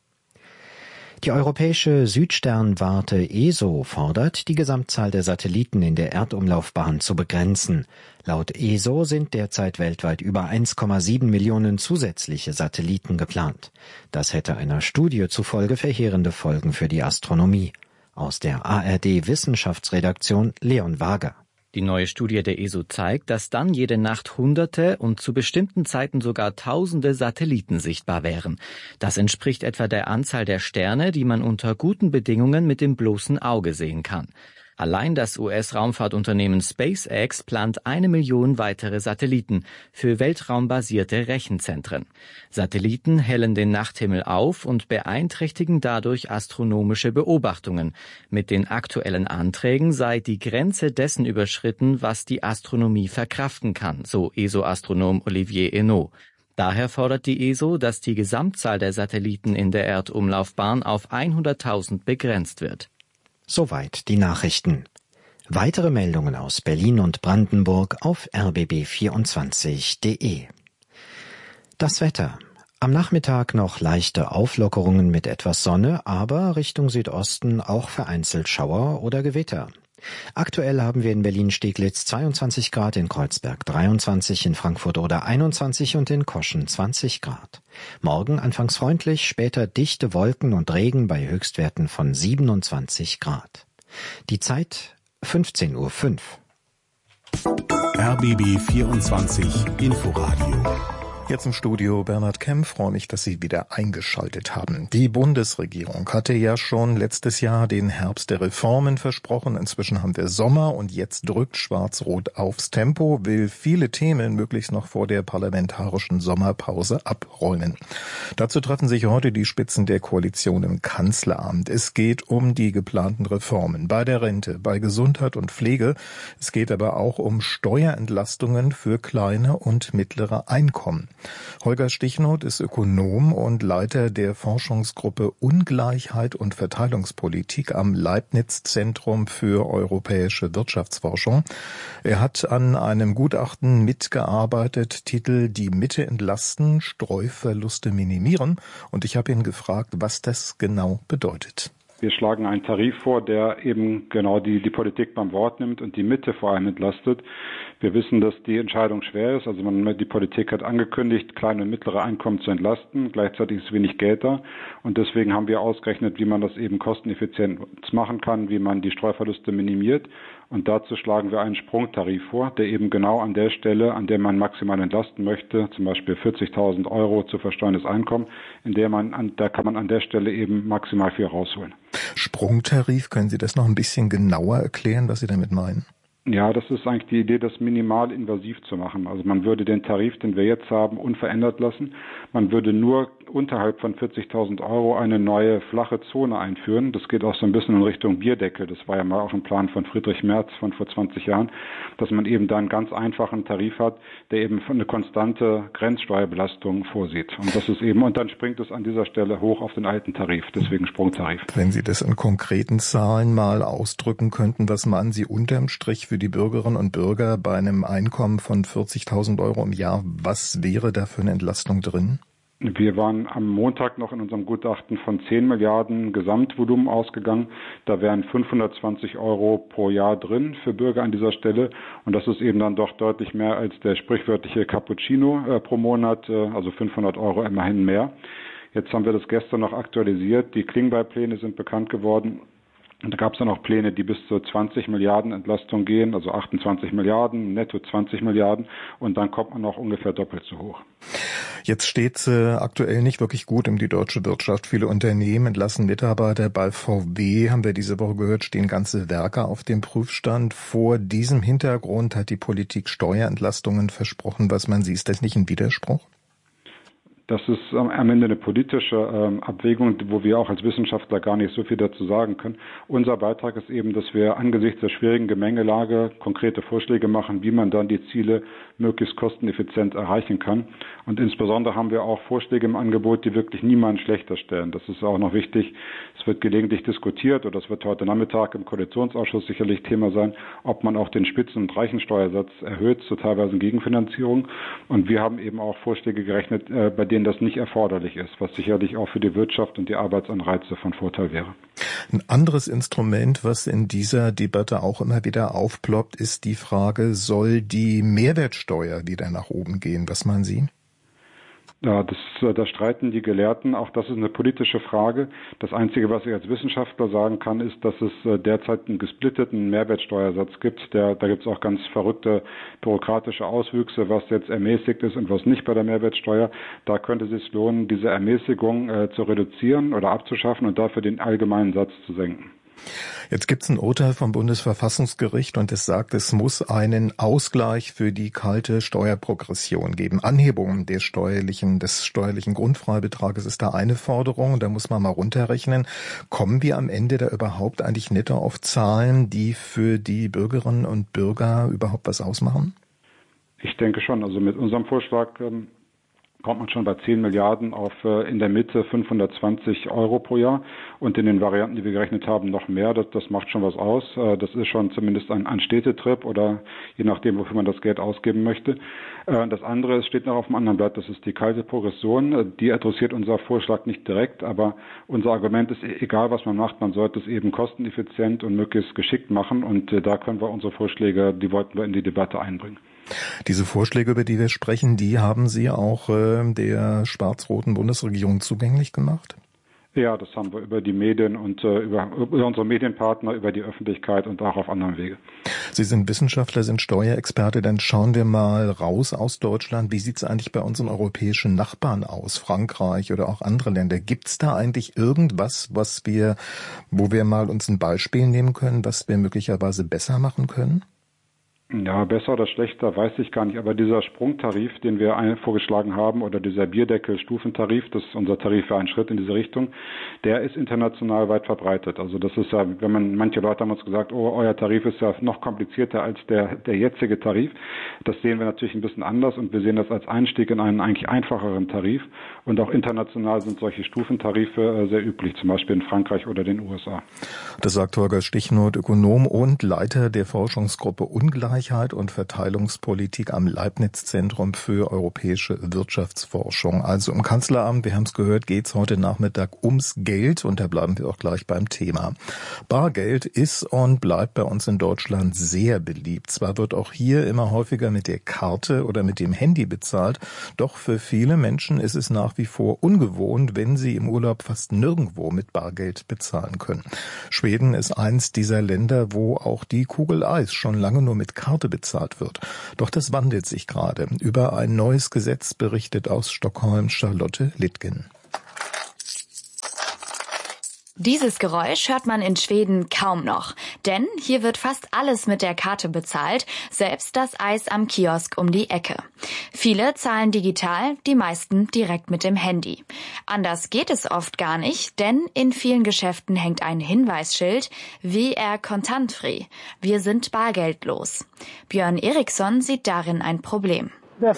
Die europäische Südsternwarte E S O fordert, die Gesamtzahl der Satelliten in der Erdumlaufbahn zu begrenzen. Laut E S O sind derzeit weltweit über eins Komma sieben Millionen zusätzliche Satelliten geplant. Das hätte einer Studie zufolge verheerende Folgen für die Astronomie. Aus der A R D-Wissenschaftsredaktion Leon Wager. Die neue Studie der E S O zeigt, dass dann jede Nacht Hunderte und zu bestimmten Zeiten sogar Tausende Satelliten sichtbar wären. Das entspricht etwa der Anzahl der Sterne, die man unter guten Bedingungen mit dem bloßen Auge sehen kann. Allein das U S-Raumfahrtunternehmen SpaceX plant eine Million weitere Satelliten für weltraumbasierte Rechenzentren. Satelliten hellen den Nachthimmel auf und beeinträchtigen dadurch astronomische Beobachtungen. Mit den aktuellen Anträgen sei die Grenze dessen überschritten, was die Astronomie verkraften kann, so E S O-Astronom Olivier Hennault. Daher fordert die E S O, dass die Gesamtzahl der Satelliten in der Erdumlaufbahn auf hunderttausend begrenzt wird. Soweit die Nachrichten. Weitere Meldungen aus Berlin und Brandenburg auf r b b vierundzwanzig punkt de. Das Wetter. Am Nachmittag noch leichte Auflockerungen mit etwas Sonne, aber Richtung Südosten auch vereinzelt Schauer oder Gewitter. Aktuell haben wir in Berlin-Steglitz zweiundzwanzig Grad, in Kreuzberg dreiundzwanzig, in Frankfurt oder einundzwanzig und in Koschen zwanzig Grad. Morgen anfangs freundlich, später dichte Wolken und Regen bei Höchstwerten von siebenundzwanzig Grad. Die Zeit fünfzehn Uhr fünf. R B B vierundzwanzig Inforadio. Jetzt im Studio Bernhard Kemp, freue mich, dass Sie wieder eingeschaltet haben. Die Bundesregierung hatte ja schon letztes Jahr den Herbst der Reformen versprochen. Inzwischen haben wir Sommer und jetzt drückt Schwarz-Rot aufs Tempo, will viele Themen möglichst noch vor der parlamentarischen Sommerpause abräumen. Dazu treffen sich heute die Spitzen der Koalition im Kanzleramt. Es geht um die geplanten Reformen bei der Rente, bei Gesundheit und Pflege. Es geht aber auch um Steuerentlastungen für kleine und mittlere Einkommen. Holger Stichnoth ist Ökonom und Leiter der Forschungsgruppe Ungleichheit und Verteilungspolitik am Leibniz-Zentrum für europäische Wirtschaftsforschung. Er hat an einem Gutachten mitgearbeitet, Titel Die Mitte entlasten, Streuverluste minimieren. Und ich habe ihn gefragt, was das genau bedeutet. Wir schlagen einen Tarif vor, der eben genau die, die Politik beim Wort nimmt und die Mitte vor allem entlastet. Wir wissen, dass die Entscheidung schwer ist. Also man, die Politik hat angekündigt, kleine und mittlere Einkommen zu entlasten. Gleichzeitig ist wenig Geld da. Und deswegen haben wir ausgerechnet, wie man das eben kosteneffizient machen kann, wie man die Streuverluste minimiert. Und dazu schlagen wir einen Sprungtarif vor, der eben genau an der Stelle, an der man maximal entlasten möchte, zum Beispiel vierzigtausend Euro zu versteuerndes Einkommen, in der man, an, da kann man an der Stelle eben maximal viel rausholen. Sprungtarif, können Sie das noch ein bisschen genauer erklären, was Sie damit meinen? Ja, das ist eigentlich die Idee, das minimal invasiv zu machen. Also man würde den Tarif, den wir jetzt haben, unverändert lassen. Man würde nur unterhalb von vierzigtausend Euro eine neue flache Zone einführen. Das geht auch so ein bisschen in Richtung Bierdeckel. Das war ja mal auch ein Plan von Friedrich Merz von vor zwanzig Jahren, dass man eben da einen ganz einfachen Tarif hat, der eben eine konstante Grenzsteuerbelastung vorsieht. Und das ist eben, und dann springt es an dieser Stelle hoch auf den alten Tarif, deswegen Sprungtarif. Wenn Sie das in konkreten Zahlen mal ausdrücken könnten, was meinen Sie unterm Strich für die Bürgerinnen und Bürger bei einem Einkommen von vierzigtausend Euro im Jahr? Was wäre da für eine Entlastung drin? Wir waren am Montag noch in unserem Gutachten von zehn Milliarden Gesamtvolumen ausgegangen. Da wären fünfhundertzwanzig Euro pro Jahr drin für Bürger an dieser Stelle. Und das ist eben dann doch deutlich mehr als der sprichwörtliche Cappuccino äh, pro Monat, äh, also fünfhundert Euro immerhin mehr. Jetzt haben wir das gestern noch aktualisiert. Die Klingbeil-Pläne sind bekannt geworden. Und da gab es dann auch Pläne, die bis zu zwanzig Milliarden Entlastung gehen, also achtundzwanzig Milliarden, netto zwanzig Milliarden. Und dann kommt man noch ungefähr doppelt so hoch. Jetzt steht es äh, aktuell nicht wirklich gut um die deutsche Wirtschaft. Viele Unternehmen entlassen Mitarbeiter. Bei V W, haben wir diese Woche gehört, stehen ganze Werke auf dem Prüfstand. Vor diesem Hintergrund hat die Politik Steuerentlastungen versprochen. Was man sieht, ist das nicht ein Widerspruch? Das ist am Ende eine politische ähm, Abwägung, wo wir auch als Wissenschaftler gar nicht so viel dazu sagen können. Unser Beitrag ist eben, dass wir angesichts der schwierigen Gemengelage konkrete Vorschläge machen, wie man dann die Ziele möglichst kosteneffizient erreichen kann. Und insbesondere haben wir auch Vorschläge im Angebot, die wirklich niemanden schlechter stellen. Das ist auch noch wichtig. Es wird gelegentlich diskutiert, oder es wird heute Nachmittag im Koalitionsausschuss sicherlich Thema sein, ob man auch den Spitzen- und Reichensteuersatz erhöht, zu teilweise Gegenfinanzierung. Und wir haben eben auch Vorschläge gerechnet, äh, bei denen das nicht erforderlich ist, was sicherlich auch für die Wirtschaft und die Arbeitsanreize von Vorteil wäre. Ein anderes Instrument, was in dieser Debatte auch immer wieder aufploppt, ist die Frage, soll die Mehrwertsteuer wieder nach oben gehen? Was meinen Sie? Ja, das, da streiten die Gelehrten. Auch das ist eine politische Frage. Das Einzige, was ich als Wissenschaftler sagen kann, ist, dass es derzeit einen gesplitteten Mehrwertsteuersatz gibt. Der, da gibt es auch ganz verrückte bürokratische Auswüchse, was jetzt ermäßigt ist und was nicht bei der Mehrwertsteuer. Da könnte es sich lohnen, diese Ermäßigung äh, zu reduzieren oder abzuschaffen und dafür den allgemeinen Satz zu senken. Jetzt gibt es ein Urteil vom Bundesverfassungsgericht und es sagt, es muss einen Ausgleich für die kalte Steuerprogression geben. Anhebung des steuerlichen, des steuerlichen Grundfreibetrages ist da eine Forderung, da muss man mal runterrechnen. Kommen wir am Ende da überhaupt eigentlich netto auf Zahlen, die für die Bürgerinnen und Bürger überhaupt was ausmachen? Ich denke schon. Also mit unserem Vorschlag ähm kommt man schon bei zehn Milliarden auf äh, in der Mitte fünfhundertzwanzig Euro pro Jahr und in den Varianten, die wir gerechnet haben, noch mehr. Das, das macht schon was aus. Äh, das ist schon zumindest ein, ein Städtetrip oder je nachdem, wofür man das Geld ausgeben möchte. Äh, das andere steht noch auf dem anderen Blatt, das ist die kalte Progression. Die adressiert unser Vorschlag nicht direkt, aber unser Argument ist, egal was man macht, man sollte es eben kosteneffizient und möglichst geschickt machen und äh, da können wir unsere Vorschläge, die wollten wir in die Debatte einbringen. Diese Vorschläge, über die wir sprechen, die haben Sie auch äh, der schwarz-roten Bundesregierung zugänglich gemacht? Ja, das haben wir über die Medien und äh, über, über unsere Medienpartner, über die Öffentlichkeit und auch auf anderen Wege. Sie sind Wissenschaftler, sind Steuerexperte. Dann schauen wir mal raus aus Deutschland. Wie sieht es eigentlich bei unseren europäischen Nachbarn aus, Frankreich oder auch andere Länder? Gibt es da eigentlich irgendwas, was wir, wo wir mal uns ein Beispiel nehmen können, was wir möglicherweise besser machen können? Ja, besser oder schlechter, weiß ich gar nicht. Aber dieser Sprungtarif, den wir vorgeschlagen haben, oder dieser Bierdeckel-Stufentarif, das ist unser Tarif für einen Schritt in diese Richtung, der ist international weit verbreitet. Also das ist ja, wenn man, manche Leute haben uns gesagt, oh, euer Tarif ist ja noch komplizierter als der, der jetzige Tarif. Das sehen wir natürlich ein bisschen anders und wir sehen das als Einstieg in einen eigentlich einfacheren Tarif. Und auch international sind solche Stufentarife sehr üblich, zum Beispiel in Frankreich oder den U S A. Das sagt Holger Stichnoth, Ökonom und Leiter der Forschungsgruppe Ungleichheit und Verteilungspolitik am Leibniz-Zentrum für europäische Wirtschaftsforschung. Also im Kanzleramt, wir haben es gehört, geht es heute Nachmittag ums Geld und da bleiben wir auch gleich beim Thema. Bargeld ist und bleibt bei uns in Deutschland sehr beliebt. Zwar wird auch hier immer häufiger mit der Karte oder mit dem Handy bezahlt, doch für viele Menschen ist es nach wie vor ungewohnt, wenn sie im Urlaub fast nirgendwo mit Bargeld bezahlen können. Schweden ist eins dieser Länder, wo auch die Kugel Eis schon lange nur mit Karte bezahlt wird. Doch das wandelt sich gerade. Über ein neues Gesetz berichtet aus Stockholm Charlotte Littgen. Dieses Geräusch hört man in Schweden kaum noch, denn hier wird fast alles mit der Karte bezahlt, selbst das Eis am Kiosk um die Ecke. Viele zahlen digital, die meisten direkt mit dem Handy. Anders geht es oft gar nicht, denn in vielen Geschäften hängt ein Hinweisschild, W R kontantfri, wir sind bargeldlos. Björn Eriksson sieht darin ein Problem.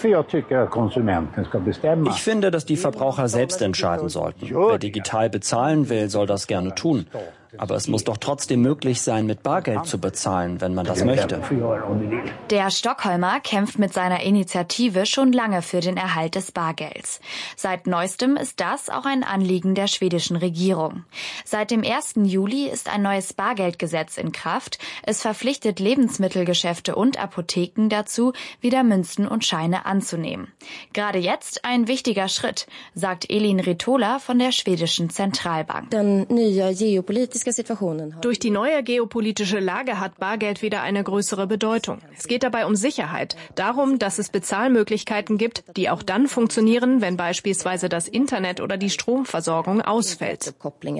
Ich finde, dass die Verbraucher selbst entscheiden sollten. Wer digital bezahlen will, soll das gerne tun. Aber es muss doch trotzdem möglich sein, mit Bargeld zu bezahlen, wenn man das möchte. Der Stockholmer kämpft mit seiner Initiative schon lange für den Erhalt des Bargelds. Seit neuestem ist das auch ein Anliegen der schwedischen Regierung. Seit dem ersten Juli ist ein neues Bargeldgesetz in Kraft. Es verpflichtet Lebensmittelgeschäfte und Apotheken dazu, wieder Münzen und Scheine anzunehmen. Gerade jetzt ein wichtiger Schritt, sagt Elin Ritola von der schwedischen Zentralbank. Durch die neue geopolitische Lage hat Bargeld wieder eine größere Bedeutung. Es geht dabei um Sicherheit, darum, dass es Bezahlmöglichkeiten gibt, die auch dann funktionieren, wenn beispielsweise das Internet oder die Stromversorgung ausfällt.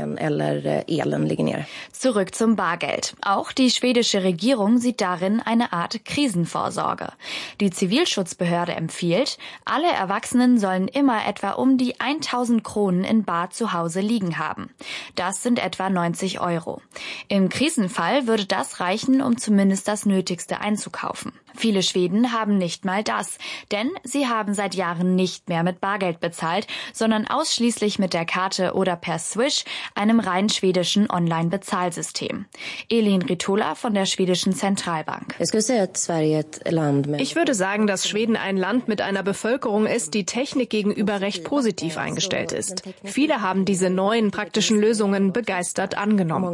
Zurück zum Bargeld. Auch die schwedische Regierung sieht darin eine Art Krisenvorsorge. Die Zivilschutzbehörde empfiehlt, alle Erwachsenen sollen immer etwa um die tausend Kronen in Bar zu Hause liegen haben. Das sind etwa neunzig Euro. Im Krisenfall würde das reichen, um zumindest das Nötigste einzukaufen. Viele Schweden haben nicht mal das, denn sie haben seit Jahren nicht mehr mit Bargeld bezahlt, sondern ausschließlich mit der Karte oder per Swish, einem rein schwedischen Online-Bezahlsystem. Elin Ritola von der schwedischen Zentralbank. Ich würde sagen, dass Schweden ein Land mit einer Bevölkerung ist, die Technik gegenüber recht positiv eingestellt ist. Viele haben diese neuen praktischen Lösungen begeistert angenommen.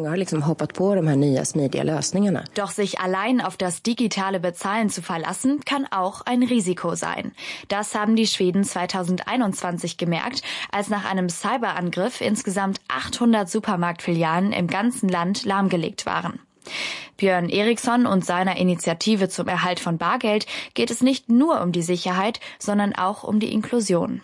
Doch sich allein auf das digitale Bezahlen zu verlassen, kann auch ein Risiko sein. Das haben die Schweden zweitausendeinundzwanzig gemerkt, als nach einem Cyberangriff insgesamt achthundert Supermarktfilialen im ganzen Land lahmgelegt waren. Björn Eriksson und seiner Initiative zum Erhalt von Bargeld geht es nicht nur um die Sicherheit, sondern auch um die Inklusion.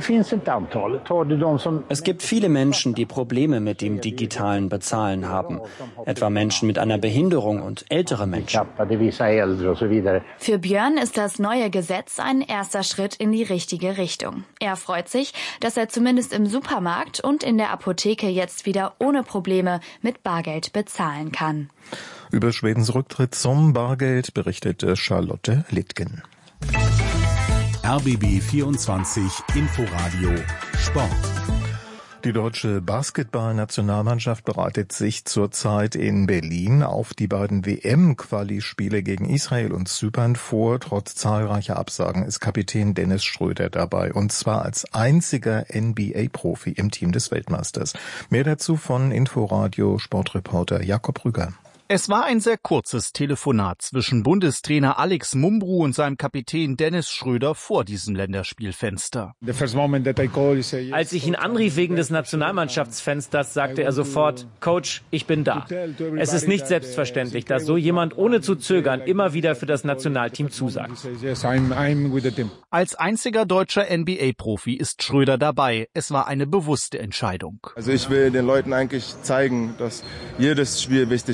Es gibt viele Menschen, die Probleme mit dem digitalen Bezahlen haben. Etwa Menschen mit einer Behinderung und ältere Menschen. Für Björn ist das neue Gesetz ein erster Schritt in die richtige Richtung. Er freut sich, dass er zumindest im Supermarkt und in der Apotheke jetzt wieder ohne Probleme mit Bargeld bezahlen kann. Über Schwedens Rücktritt zum Bargeld berichtete Charlotte Littgen. R B B vierundzwanzig Inforadio Sport. Die deutsche Basketballnationalmannschaft bereitet sich zurzeit in Berlin auf die beiden W M-Quali-Spiele gegen Israel und Zypern vor. Trotz zahlreicher Absagen ist Kapitän Dennis Schröder dabei, und zwar als einziger N B A-Profi im Team des Weltmeisters. Mehr dazu von Inforadio Sportreporter Jakob Rüger. Es war ein sehr kurzes Telefonat zwischen Bundestrainer Alex Mumbrou und seinem Kapitän Dennis Schröder vor diesem Länderspielfenster. Als ich ihn anrief wegen des Nationalmannschaftsfensters, sagte er sofort: Coach, ich bin da. Es ist nicht selbstverständlich, dass so jemand ohne zu zögern immer wieder für das Nationalteam zusagt. Als einziger deutscher N B A-Profi ist Schröder dabei. Es war eine bewusste Entscheidung. Also ich will den Leuten eigentlich zeigen, dass jedes Spiel wichtig ist für die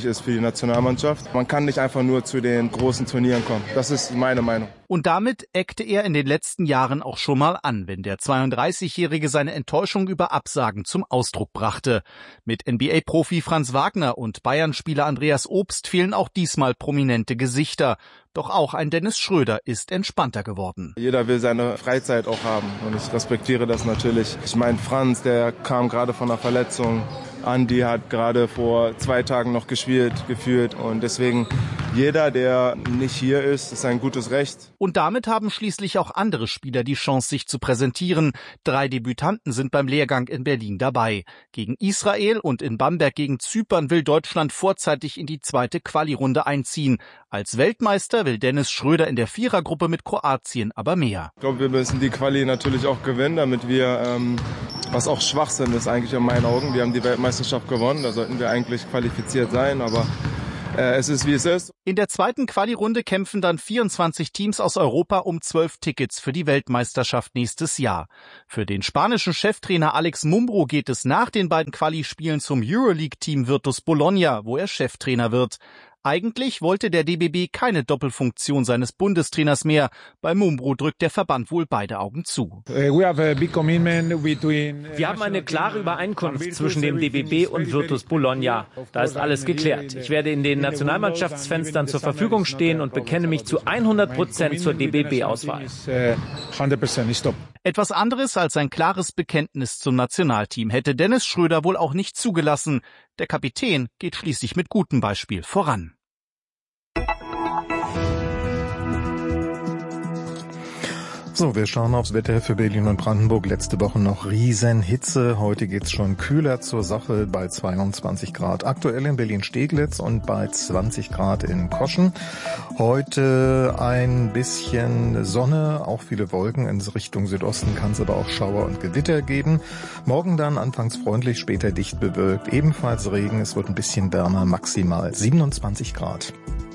Nationalmannschaft. Man kann nicht einfach nur zu den großen Turnieren kommen. Das ist meine Meinung. Und damit eckte er in den letzten Jahren auch schon mal an, wenn der zweiunddreißigjährige seine Enttäuschung über Absagen zum Ausdruck brachte. Mit N B A-Profi Franz Wagner und Bayern-Spieler Andreas Obst fehlen auch diesmal prominente Gesichter. Doch auch ein Dennis Schröder ist entspannter geworden. Jeder will seine Freizeit auch haben und ich respektiere das natürlich. Ich meine, Franz, der kam gerade von einer Verletzung. Andi hat gerade vor zwei Tagen noch gespielt, gefühlt und deswegen jeder, der nicht hier ist, ist ein gutes Recht. Und damit haben schließlich auch andere Spieler die Chance, sich zu präsentieren. Drei Debütanten sind beim Lehrgang in Berlin dabei. Gegen Israel und in Bamberg gegen Zypern will Deutschland vorzeitig in die zweite Quali-Runde einziehen. Als Weltmeister will Dennis Schröder in der Vierergruppe mit Kroatien aber mehr. Ich glaube, wir müssen die Quali natürlich auch gewinnen, damit wir, ähm, was auch Schwachsinn ist eigentlich in meinen Augen, wir haben die Weltmeisterschaft gewonnen, da sollten wir eigentlich qualifiziert sein, aber äh, es ist wie es ist. In der zweiten Quali-Runde kämpfen dann vierundzwanzig Teams aus Europa um zwölf Tickets für die Weltmeisterschaft nächstes Jahr. Für den spanischen Cheftrainer Alex Mumbrú geht es nach den beiden Quali-Spielen zum Euroleague-Team Virtus Bologna, wo er Cheftrainer wird. Eigentlich wollte der D B B keine Doppelfunktion seines Bundestrainers mehr. Bei Mumbrú drückt der Verband wohl beide Augen zu. Wir haben eine klare Übereinkunft zwischen dem D B B und Virtus Bologna. Da ist alles geklärt. Ich werde in den Nationalmannschaftsfenstern zur Verfügung stehen und bekenne mich zu hundert Prozent zur D B B-Auswahl. Etwas anderes als ein klares Bekenntnis zum Nationalteam hätte Dennis Schröder wohl auch nicht zugelassen. Der Kapitän geht schließlich mit gutem Beispiel voran. So, wir schauen aufs Wetter für Berlin und Brandenburg. Letzte Woche noch Riesenhitze. Heute geht's schon kühler zur Sache bei zweiundzwanzig Grad. Aktuell in Berlin-Steglitz und bei zwanzig Grad in Koschen. Heute ein bisschen Sonne, auch viele Wolken. In Richtung Südosten kann es aber auch Schauer und Gewitter geben. Morgen dann anfangs freundlich, später dicht bewölkt. Ebenfalls Regen. Es wird ein bisschen wärmer, maximal siebenundzwanzig Grad.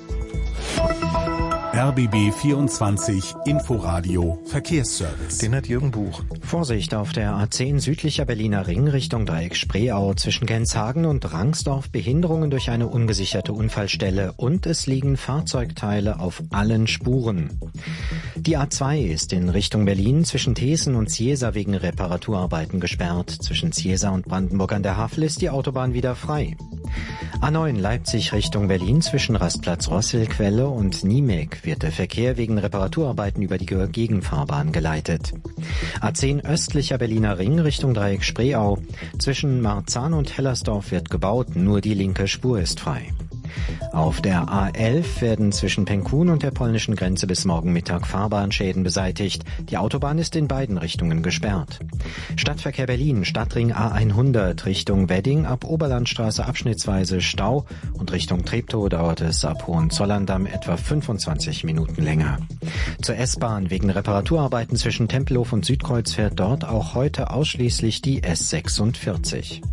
R B B vierundzwanzig Inforadio Verkehrsservice. Den hat Jürgen Buch. Vorsicht auf der A zehn südlicher Berliner Ring Richtung Dreieck Spreeau zwischen Genshagen und Rangsdorf Behinderungen durch eine ungesicherte Unfallstelle und es liegen Fahrzeugteile auf allen Spuren. Die A zwei ist in Richtung Berlin zwischen Thesen und Ziesa wegen Reparaturarbeiten gesperrt. Zwischen Ziesa und Brandenburg an der Havel ist die Autobahn wieder frei. A neun Leipzig Richtung Berlin zwischen Rastplatz Rosselquelle und Niemek wird der Verkehr wegen Reparaturarbeiten über die Gegenfahrbahn geleitet. A zehn östlicher Berliner Ring Richtung Dreieck Spreeau. Zwischen Marzahn und Hellersdorf wird gebaut, nur die linke Spur ist frei. Auf der A elf werden zwischen Penkun und der polnischen Grenze bis morgen Mittag Fahrbahnschäden beseitigt. Die Autobahn ist in beiden Richtungen gesperrt. Stadtverkehr Berlin, Stadtring A hundert Richtung Wedding ab Oberlandstraße abschnittsweise Stau und Richtung Treptow dauert es ab Hohenzollern-Damm etwa fünfundzwanzig Minuten länger. Zur S-Bahn wegen Reparaturarbeiten zwischen Tempelhof und Südkreuz fährt dort auch heute ausschließlich die S sechsundvierzig.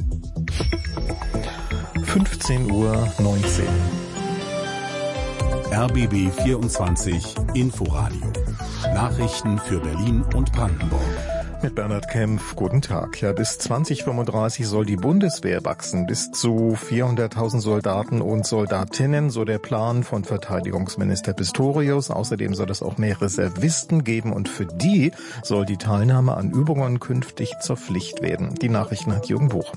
fünfzehn Uhr neunzehn. R B B vierundzwanzig Inforadio. Nachrichten für Berlin und Brandenburg. Mit Bernhard Kempf, guten Tag. Ja, bis zwanzig fünfunddreißig soll die Bundeswehr wachsen. Bis zu vierhunderttausend Soldaten und Soldatinnen, so der Plan von Verteidigungsminister Pistorius. Außerdem soll es auch mehr Reservisten geben und für die soll die Teilnahme an Übungen künftig zur Pflicht werden. Die Nachrichten hat Jürgen Buch.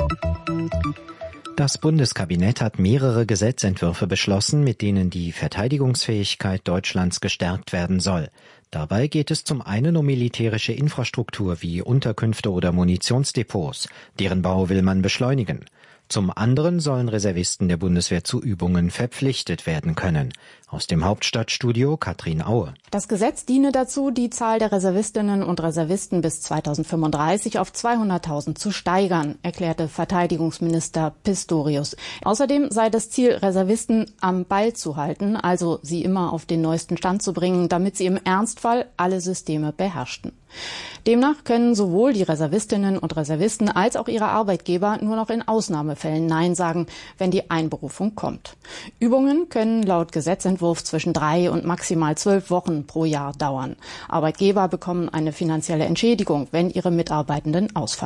Das Bundeskabinett hat mehrere Gesetzentwürfe beschlossen, mit denen die Verteidigungsfähigkeit Deutschlands gestärkt werden soll. Dabei geht es zum einen um militärische Infrastruktur wie Unterkünfte oder Munitionsdepots. Deren Bau will man beschleunigen. Zum anderen sollen Reservisten der Bundeswehr zu Übungen verpflichtet werden können. Aus dem Hauptstadtstudio Katrin Aue. Das Gesetz diene dazu, die Zahl der Reservistinnen und Reservisten bis zweitausendfünfunddreißig auf zweihunderttausend zu steigern, erklärte Verteidigungsminister Pistorius. Außerdem sei das Ziel, Reservisten am Ball zu halten, also sie immer auf den neuesten Stand zu bringen, damit sie im Ernstfall alle Systeme beherrschten. Demnach können sowohl die Reservistinnen und Reservisten als auch ihre Arbeitgeber nur noch in Ausnahmefällen Nein sagen, wenn die Einberufung kommt. Übungen können laut Gesetzentwurf zwischen drei und maximal zwölf Wochen pro Jahr dauern. Arbeitgeber bekommen eine finanzielle Entschädigung, wenn ihre Mitarbeitenden ausfallen.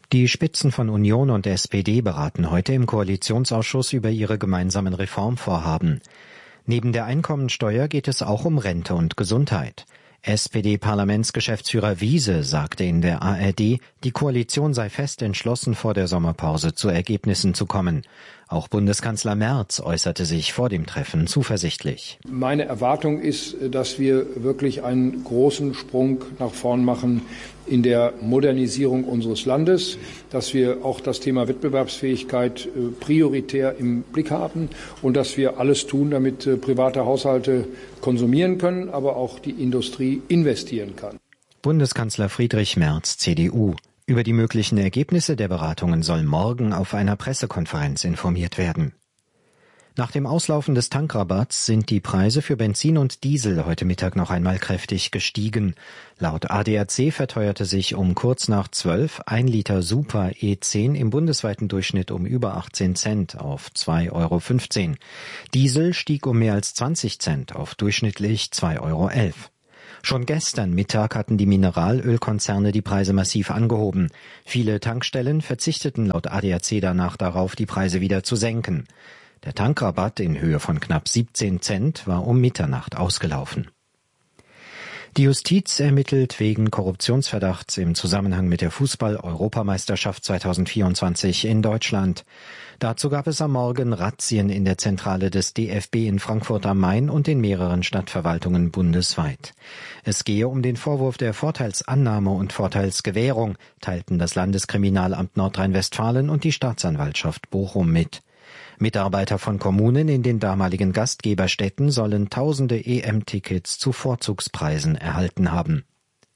Die Spitzen von Union und S P D beraten heute im Koalitionsausschuss über ihre gemeinsamen Reformvorhaben. Neben der Einkommensteuer geht es auch um Rente und Gesundheit. S P D-Parlamentsgeschäftsführer Wiese sagte in der A R D, die Koalition sei fest entschlossen, vor der Sommerpause zu Ergebnissen zu kommen. Auch Bundeskanzler Merz äußerte sich vor dem Treffen zuversichtlich. Meine Erwartung ist, dass wir wirklich einen großen Sprung nach vorn machen in der Modernisierung unseres Landes, dass wir auch das Thema Wettbewerbsfähigkeit prioritär im Blick haben und dass wir alles tun, damit private Haushalte konsumieren können, aber auch die Industrie investieren kann. Bundeskanzler Friedrich Merz, C D U. Über die möglichen Ergebnisse der Beratungen soll morgen auf einer Pressekonferenz informiert werden. Nach dem Auslaufen des Tankrabatts sind die Preise für Benzin und Diesel heute Mittag noch einmal kräftig gestiegen. Laut A D A C verteuerte sich um kurz nach zwölf ein Liter Super E zehn im bundesweiten Durchschnitt um über achtzehn Cent auf zwei Euro fünfzehn. Diesel stieg um mehr als zwanzig Cent auf durchschnittlich zwei Euro elf. Schon gestern Mittag hatten die Mineralölkonzerne die Preise massiv angehoben. Viele Tankstellen verzichteten laut A D A C danach darauf, die Preise wieder zu senken. Der Tankrabatt in Höhe von knapp siebzehn Cent war um Mitternacht ausgelaufen. Die Justiz ermittelt wegen Korruptionsverdachts im Zusammenhang mit der Fußball-Europameisterschaft zweitausendvierundzwanzig in Deutschland. Dazu gab es am Morgen Razzien in der Zentrale des D F B in Frankfurt am Main und in mehreren Stadtverwaltungen bundesweit. Es gehe um den Vorwurf der Vorteilsannahme und Vorteilsgewährung, teilten das Landeskriminalamt Nordrhein-Westfalen und die Staatsanwaltschaft Bochum mit. Mitarbeiter von Kommunen in den damaligen Gastgeberstädten sollen tausende E M-Tickets zu Vorzugspreisen erhalten haben.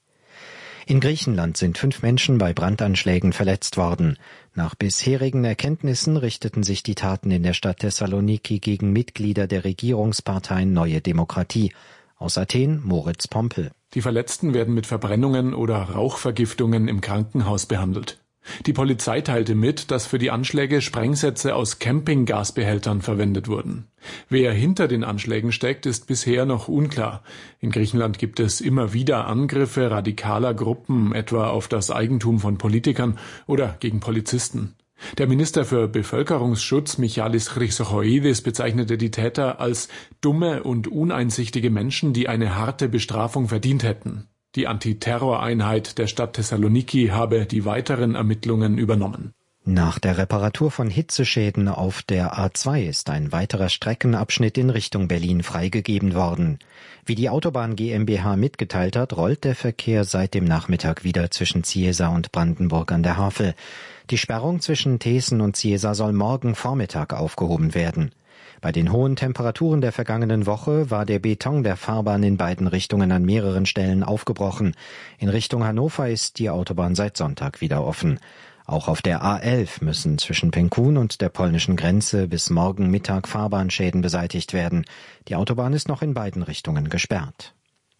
In Griechenland sind fünf Menschen bei Brandanschlägen verletzt worden. Nach bisherigen Erkenntnissen richteten sich die Taten in der Stadt Thessaloniki gegen Mitglieder der Regierungspartei Neue Demokratie. Aus Athen Moritz Pompel. Die Verletzten werden mit Verbrennungen oder Rauchvergiftungen im Krankenhaus behandelt. Die Polizei teilte mit, dass für die Anschläge Sprengsätze aus Campinggasbehältern verwendet wurden. Wer hinter den Anschlägen steckt, ist bisher noch unklar. In Griechenland gibt es immer wieder Angriffe radikaler Gruppen, etwa auf das Eigentum von Politikern oder gegen Polizisten. Der Minister für Bevölkerungsschutz Michalis Chrysochoidis bezeichnete die Täter als dumme und uneinsichtige Menschen, die eine harte Bestrafung verdient hätten. Die Antiterroreinheit der Stadt Thessaloniki habe die weiteren Ermittlungen übernommen. Nach der Reparatur von Hitzeschäden auf der A zwei ist ein weiterer Streckenabschnitt in Richtung Berlin freigegeben worden. Wie die Autobahn GmbH mitgeteilt hat, rollt der Verkehr seit dem Nachmittag wieder zwischen Ziesa und Brandenburg an der Havel. Die Sperrung zwischen Thesen und Ziesa soll morgen Vormittag aufgehoben werden. Bei den hohen Temperaturen der vergangenen Woche war der Beton der Fahrbahn in beiden Richtungen an mehreren Stellen aufgebrochen. In Richtung Hannover ist die Autobahn seit Sonntag wieder offen. Auch auf der A elf müssen zwischen Penkun und der polnischen Grenze bis morgen Mittag Fahrbahnschäden beseitigt werden. Die Autobahn ist noch in beiden Richtungen gesperrt.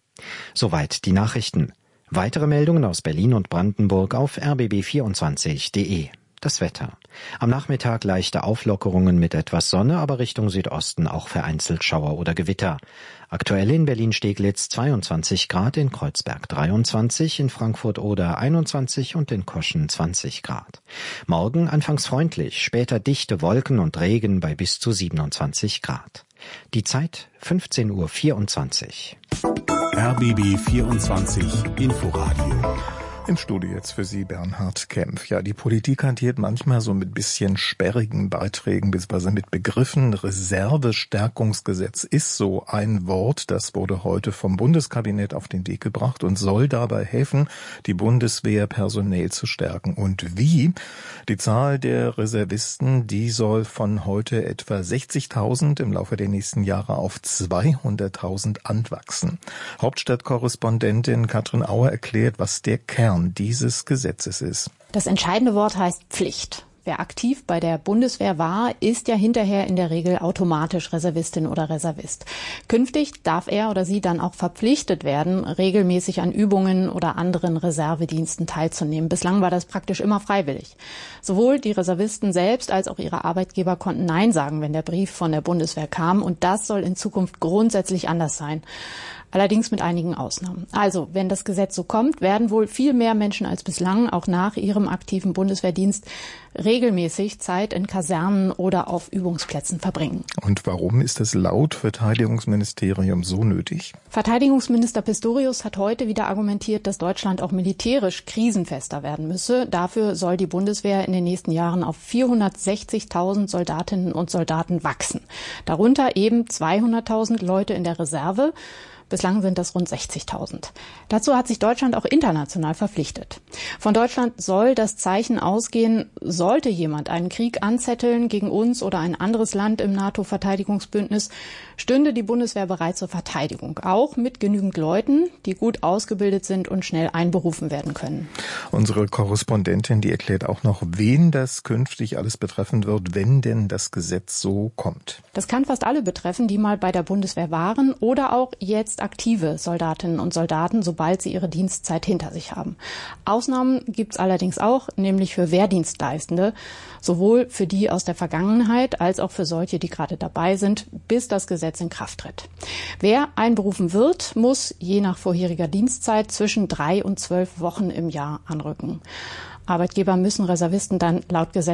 Soweit die Nachrichten. Weitere Meldungen aus Berlin und Brandenburg auf r b b vierundzwanzig punkt d e. Das Wetter. Am Nachmittag leichte Auflockerungen mit etwas Sonne, aber Richtung Südosten auch vereinzelt Schauer oder Gewitter. Aktuell in Berlin-Steglitz zweiundzwanzig Grad, in Kreuzberg dreiundzwanzig, in Frankfurt-Oder einundzwanzig und in Koschen zwanzig Grad. Morgen anfangs freundlich, später dichte Wolken und Regen bei bis zu siebenundzwanzig Grad. Die Zeit fünfzehn Uhr vierundzwanzig. R B B vierundzwanzig Inforadio. Im Studio jetzt für Sie Bernhard Kempf. Ja, die Politik hantiert manchmal so mit bisschen sperrigen Beiträgen bzw. mit Begriffen. Reservestärkungsgesetz ist so ein Wort, das wurde heute vom Bundeskabinett auf den Weg gebracht und soll dabei helfen, die Bundeswehr personell zu stärken. Und wie? Die Zahl der Reservisten, die soll von heute etwa sechzigtausend im Laufe der nächsten Jahre auf zweihunderttausend anwachsen. Hauptstadtkorrespondentin Katrin Auer erklärt, was der Kern dieses Gesetzes ist. Das entscheidende Wort heißt Pflicht. Wer aktiv bei der Bundeswehr war, ist ja hinterher in der Regel automatisch Reservistin oder Reservist. Künftig darf er oder sie dann auch verpflichtet werden, regelmäßig an Übungen oder anderen Reservediensten teilzunehmen. Bislang war das praktisch immer freiwillig. Sowohl die Reservisten selbst als auch ihre Arbeitgeber konnten Nein sagen, wenn der Brief von der Bundeswehr kam. Und das soll in Zukunft grundsätzlich anders sein. Allerdings mit einigen Ausnahmen. Also, wenn das Gesetz so kommt, werden wohl viel mehr Menschen als bislang auch nach ihrem aktiven Bundeswehrdienst regelmäßig Zeit in Kasernen oder auf Übungsplätzen verbringen. Und warum ist es laut Verteidigungsministerium so nötig? Verteidigungsminister Pistorius hat heute wieder argumentiert, dass Deutschland auch militärisch krisenfester werden müsse. Dafür soll die Bundeswehr in den nächsten Jahren auf vierhundertsechzigtausend Soldatinnen und Soldaten wachsen. Darunter eben zweihunderttausend Leute in der Reserve. Bislang sind das rund sechzigtausend. Dazu hat sich Deutschland auch international verpflichtet. Von Deutschland soll das Zeichen ausgehen, sollte jemand einen Krieg anzetteln gegen uns oder ein anderes Land im NATO-Verteidigungsbündnis, stünde die Bundeswehr bereit zur Verteidigung. Auch mit genügend Leuten, die gut ausgebildet sind und schnell einberufen werden können. Unsere Korrespondentin, die erklärt auch noch, wen das künftig alles betreffen wird, wenn denn das Gesetz so kommt. Das kann fast alle betreffen, die mal bei der Bundeswehr waren oder auch jetzt aktive Soldatinnen und Soldaten, sobald sie ihre Dienstzeit hinter sich haben. Ausnahmen gibt es allerdings auch, nämlich für Wehrdienstleistende, sowohl für die aus der Vergangenheit als auch für solche, die gerade dabei sind, bis das Gesetz in Kraft tritt. Wer einberufen wird, muss je nach vorheriger Dienstzeit zwischen drei und zwölf Wochen im Jahr anrücken. Arbeitgeber müssen Reservisten dann laut Gesetz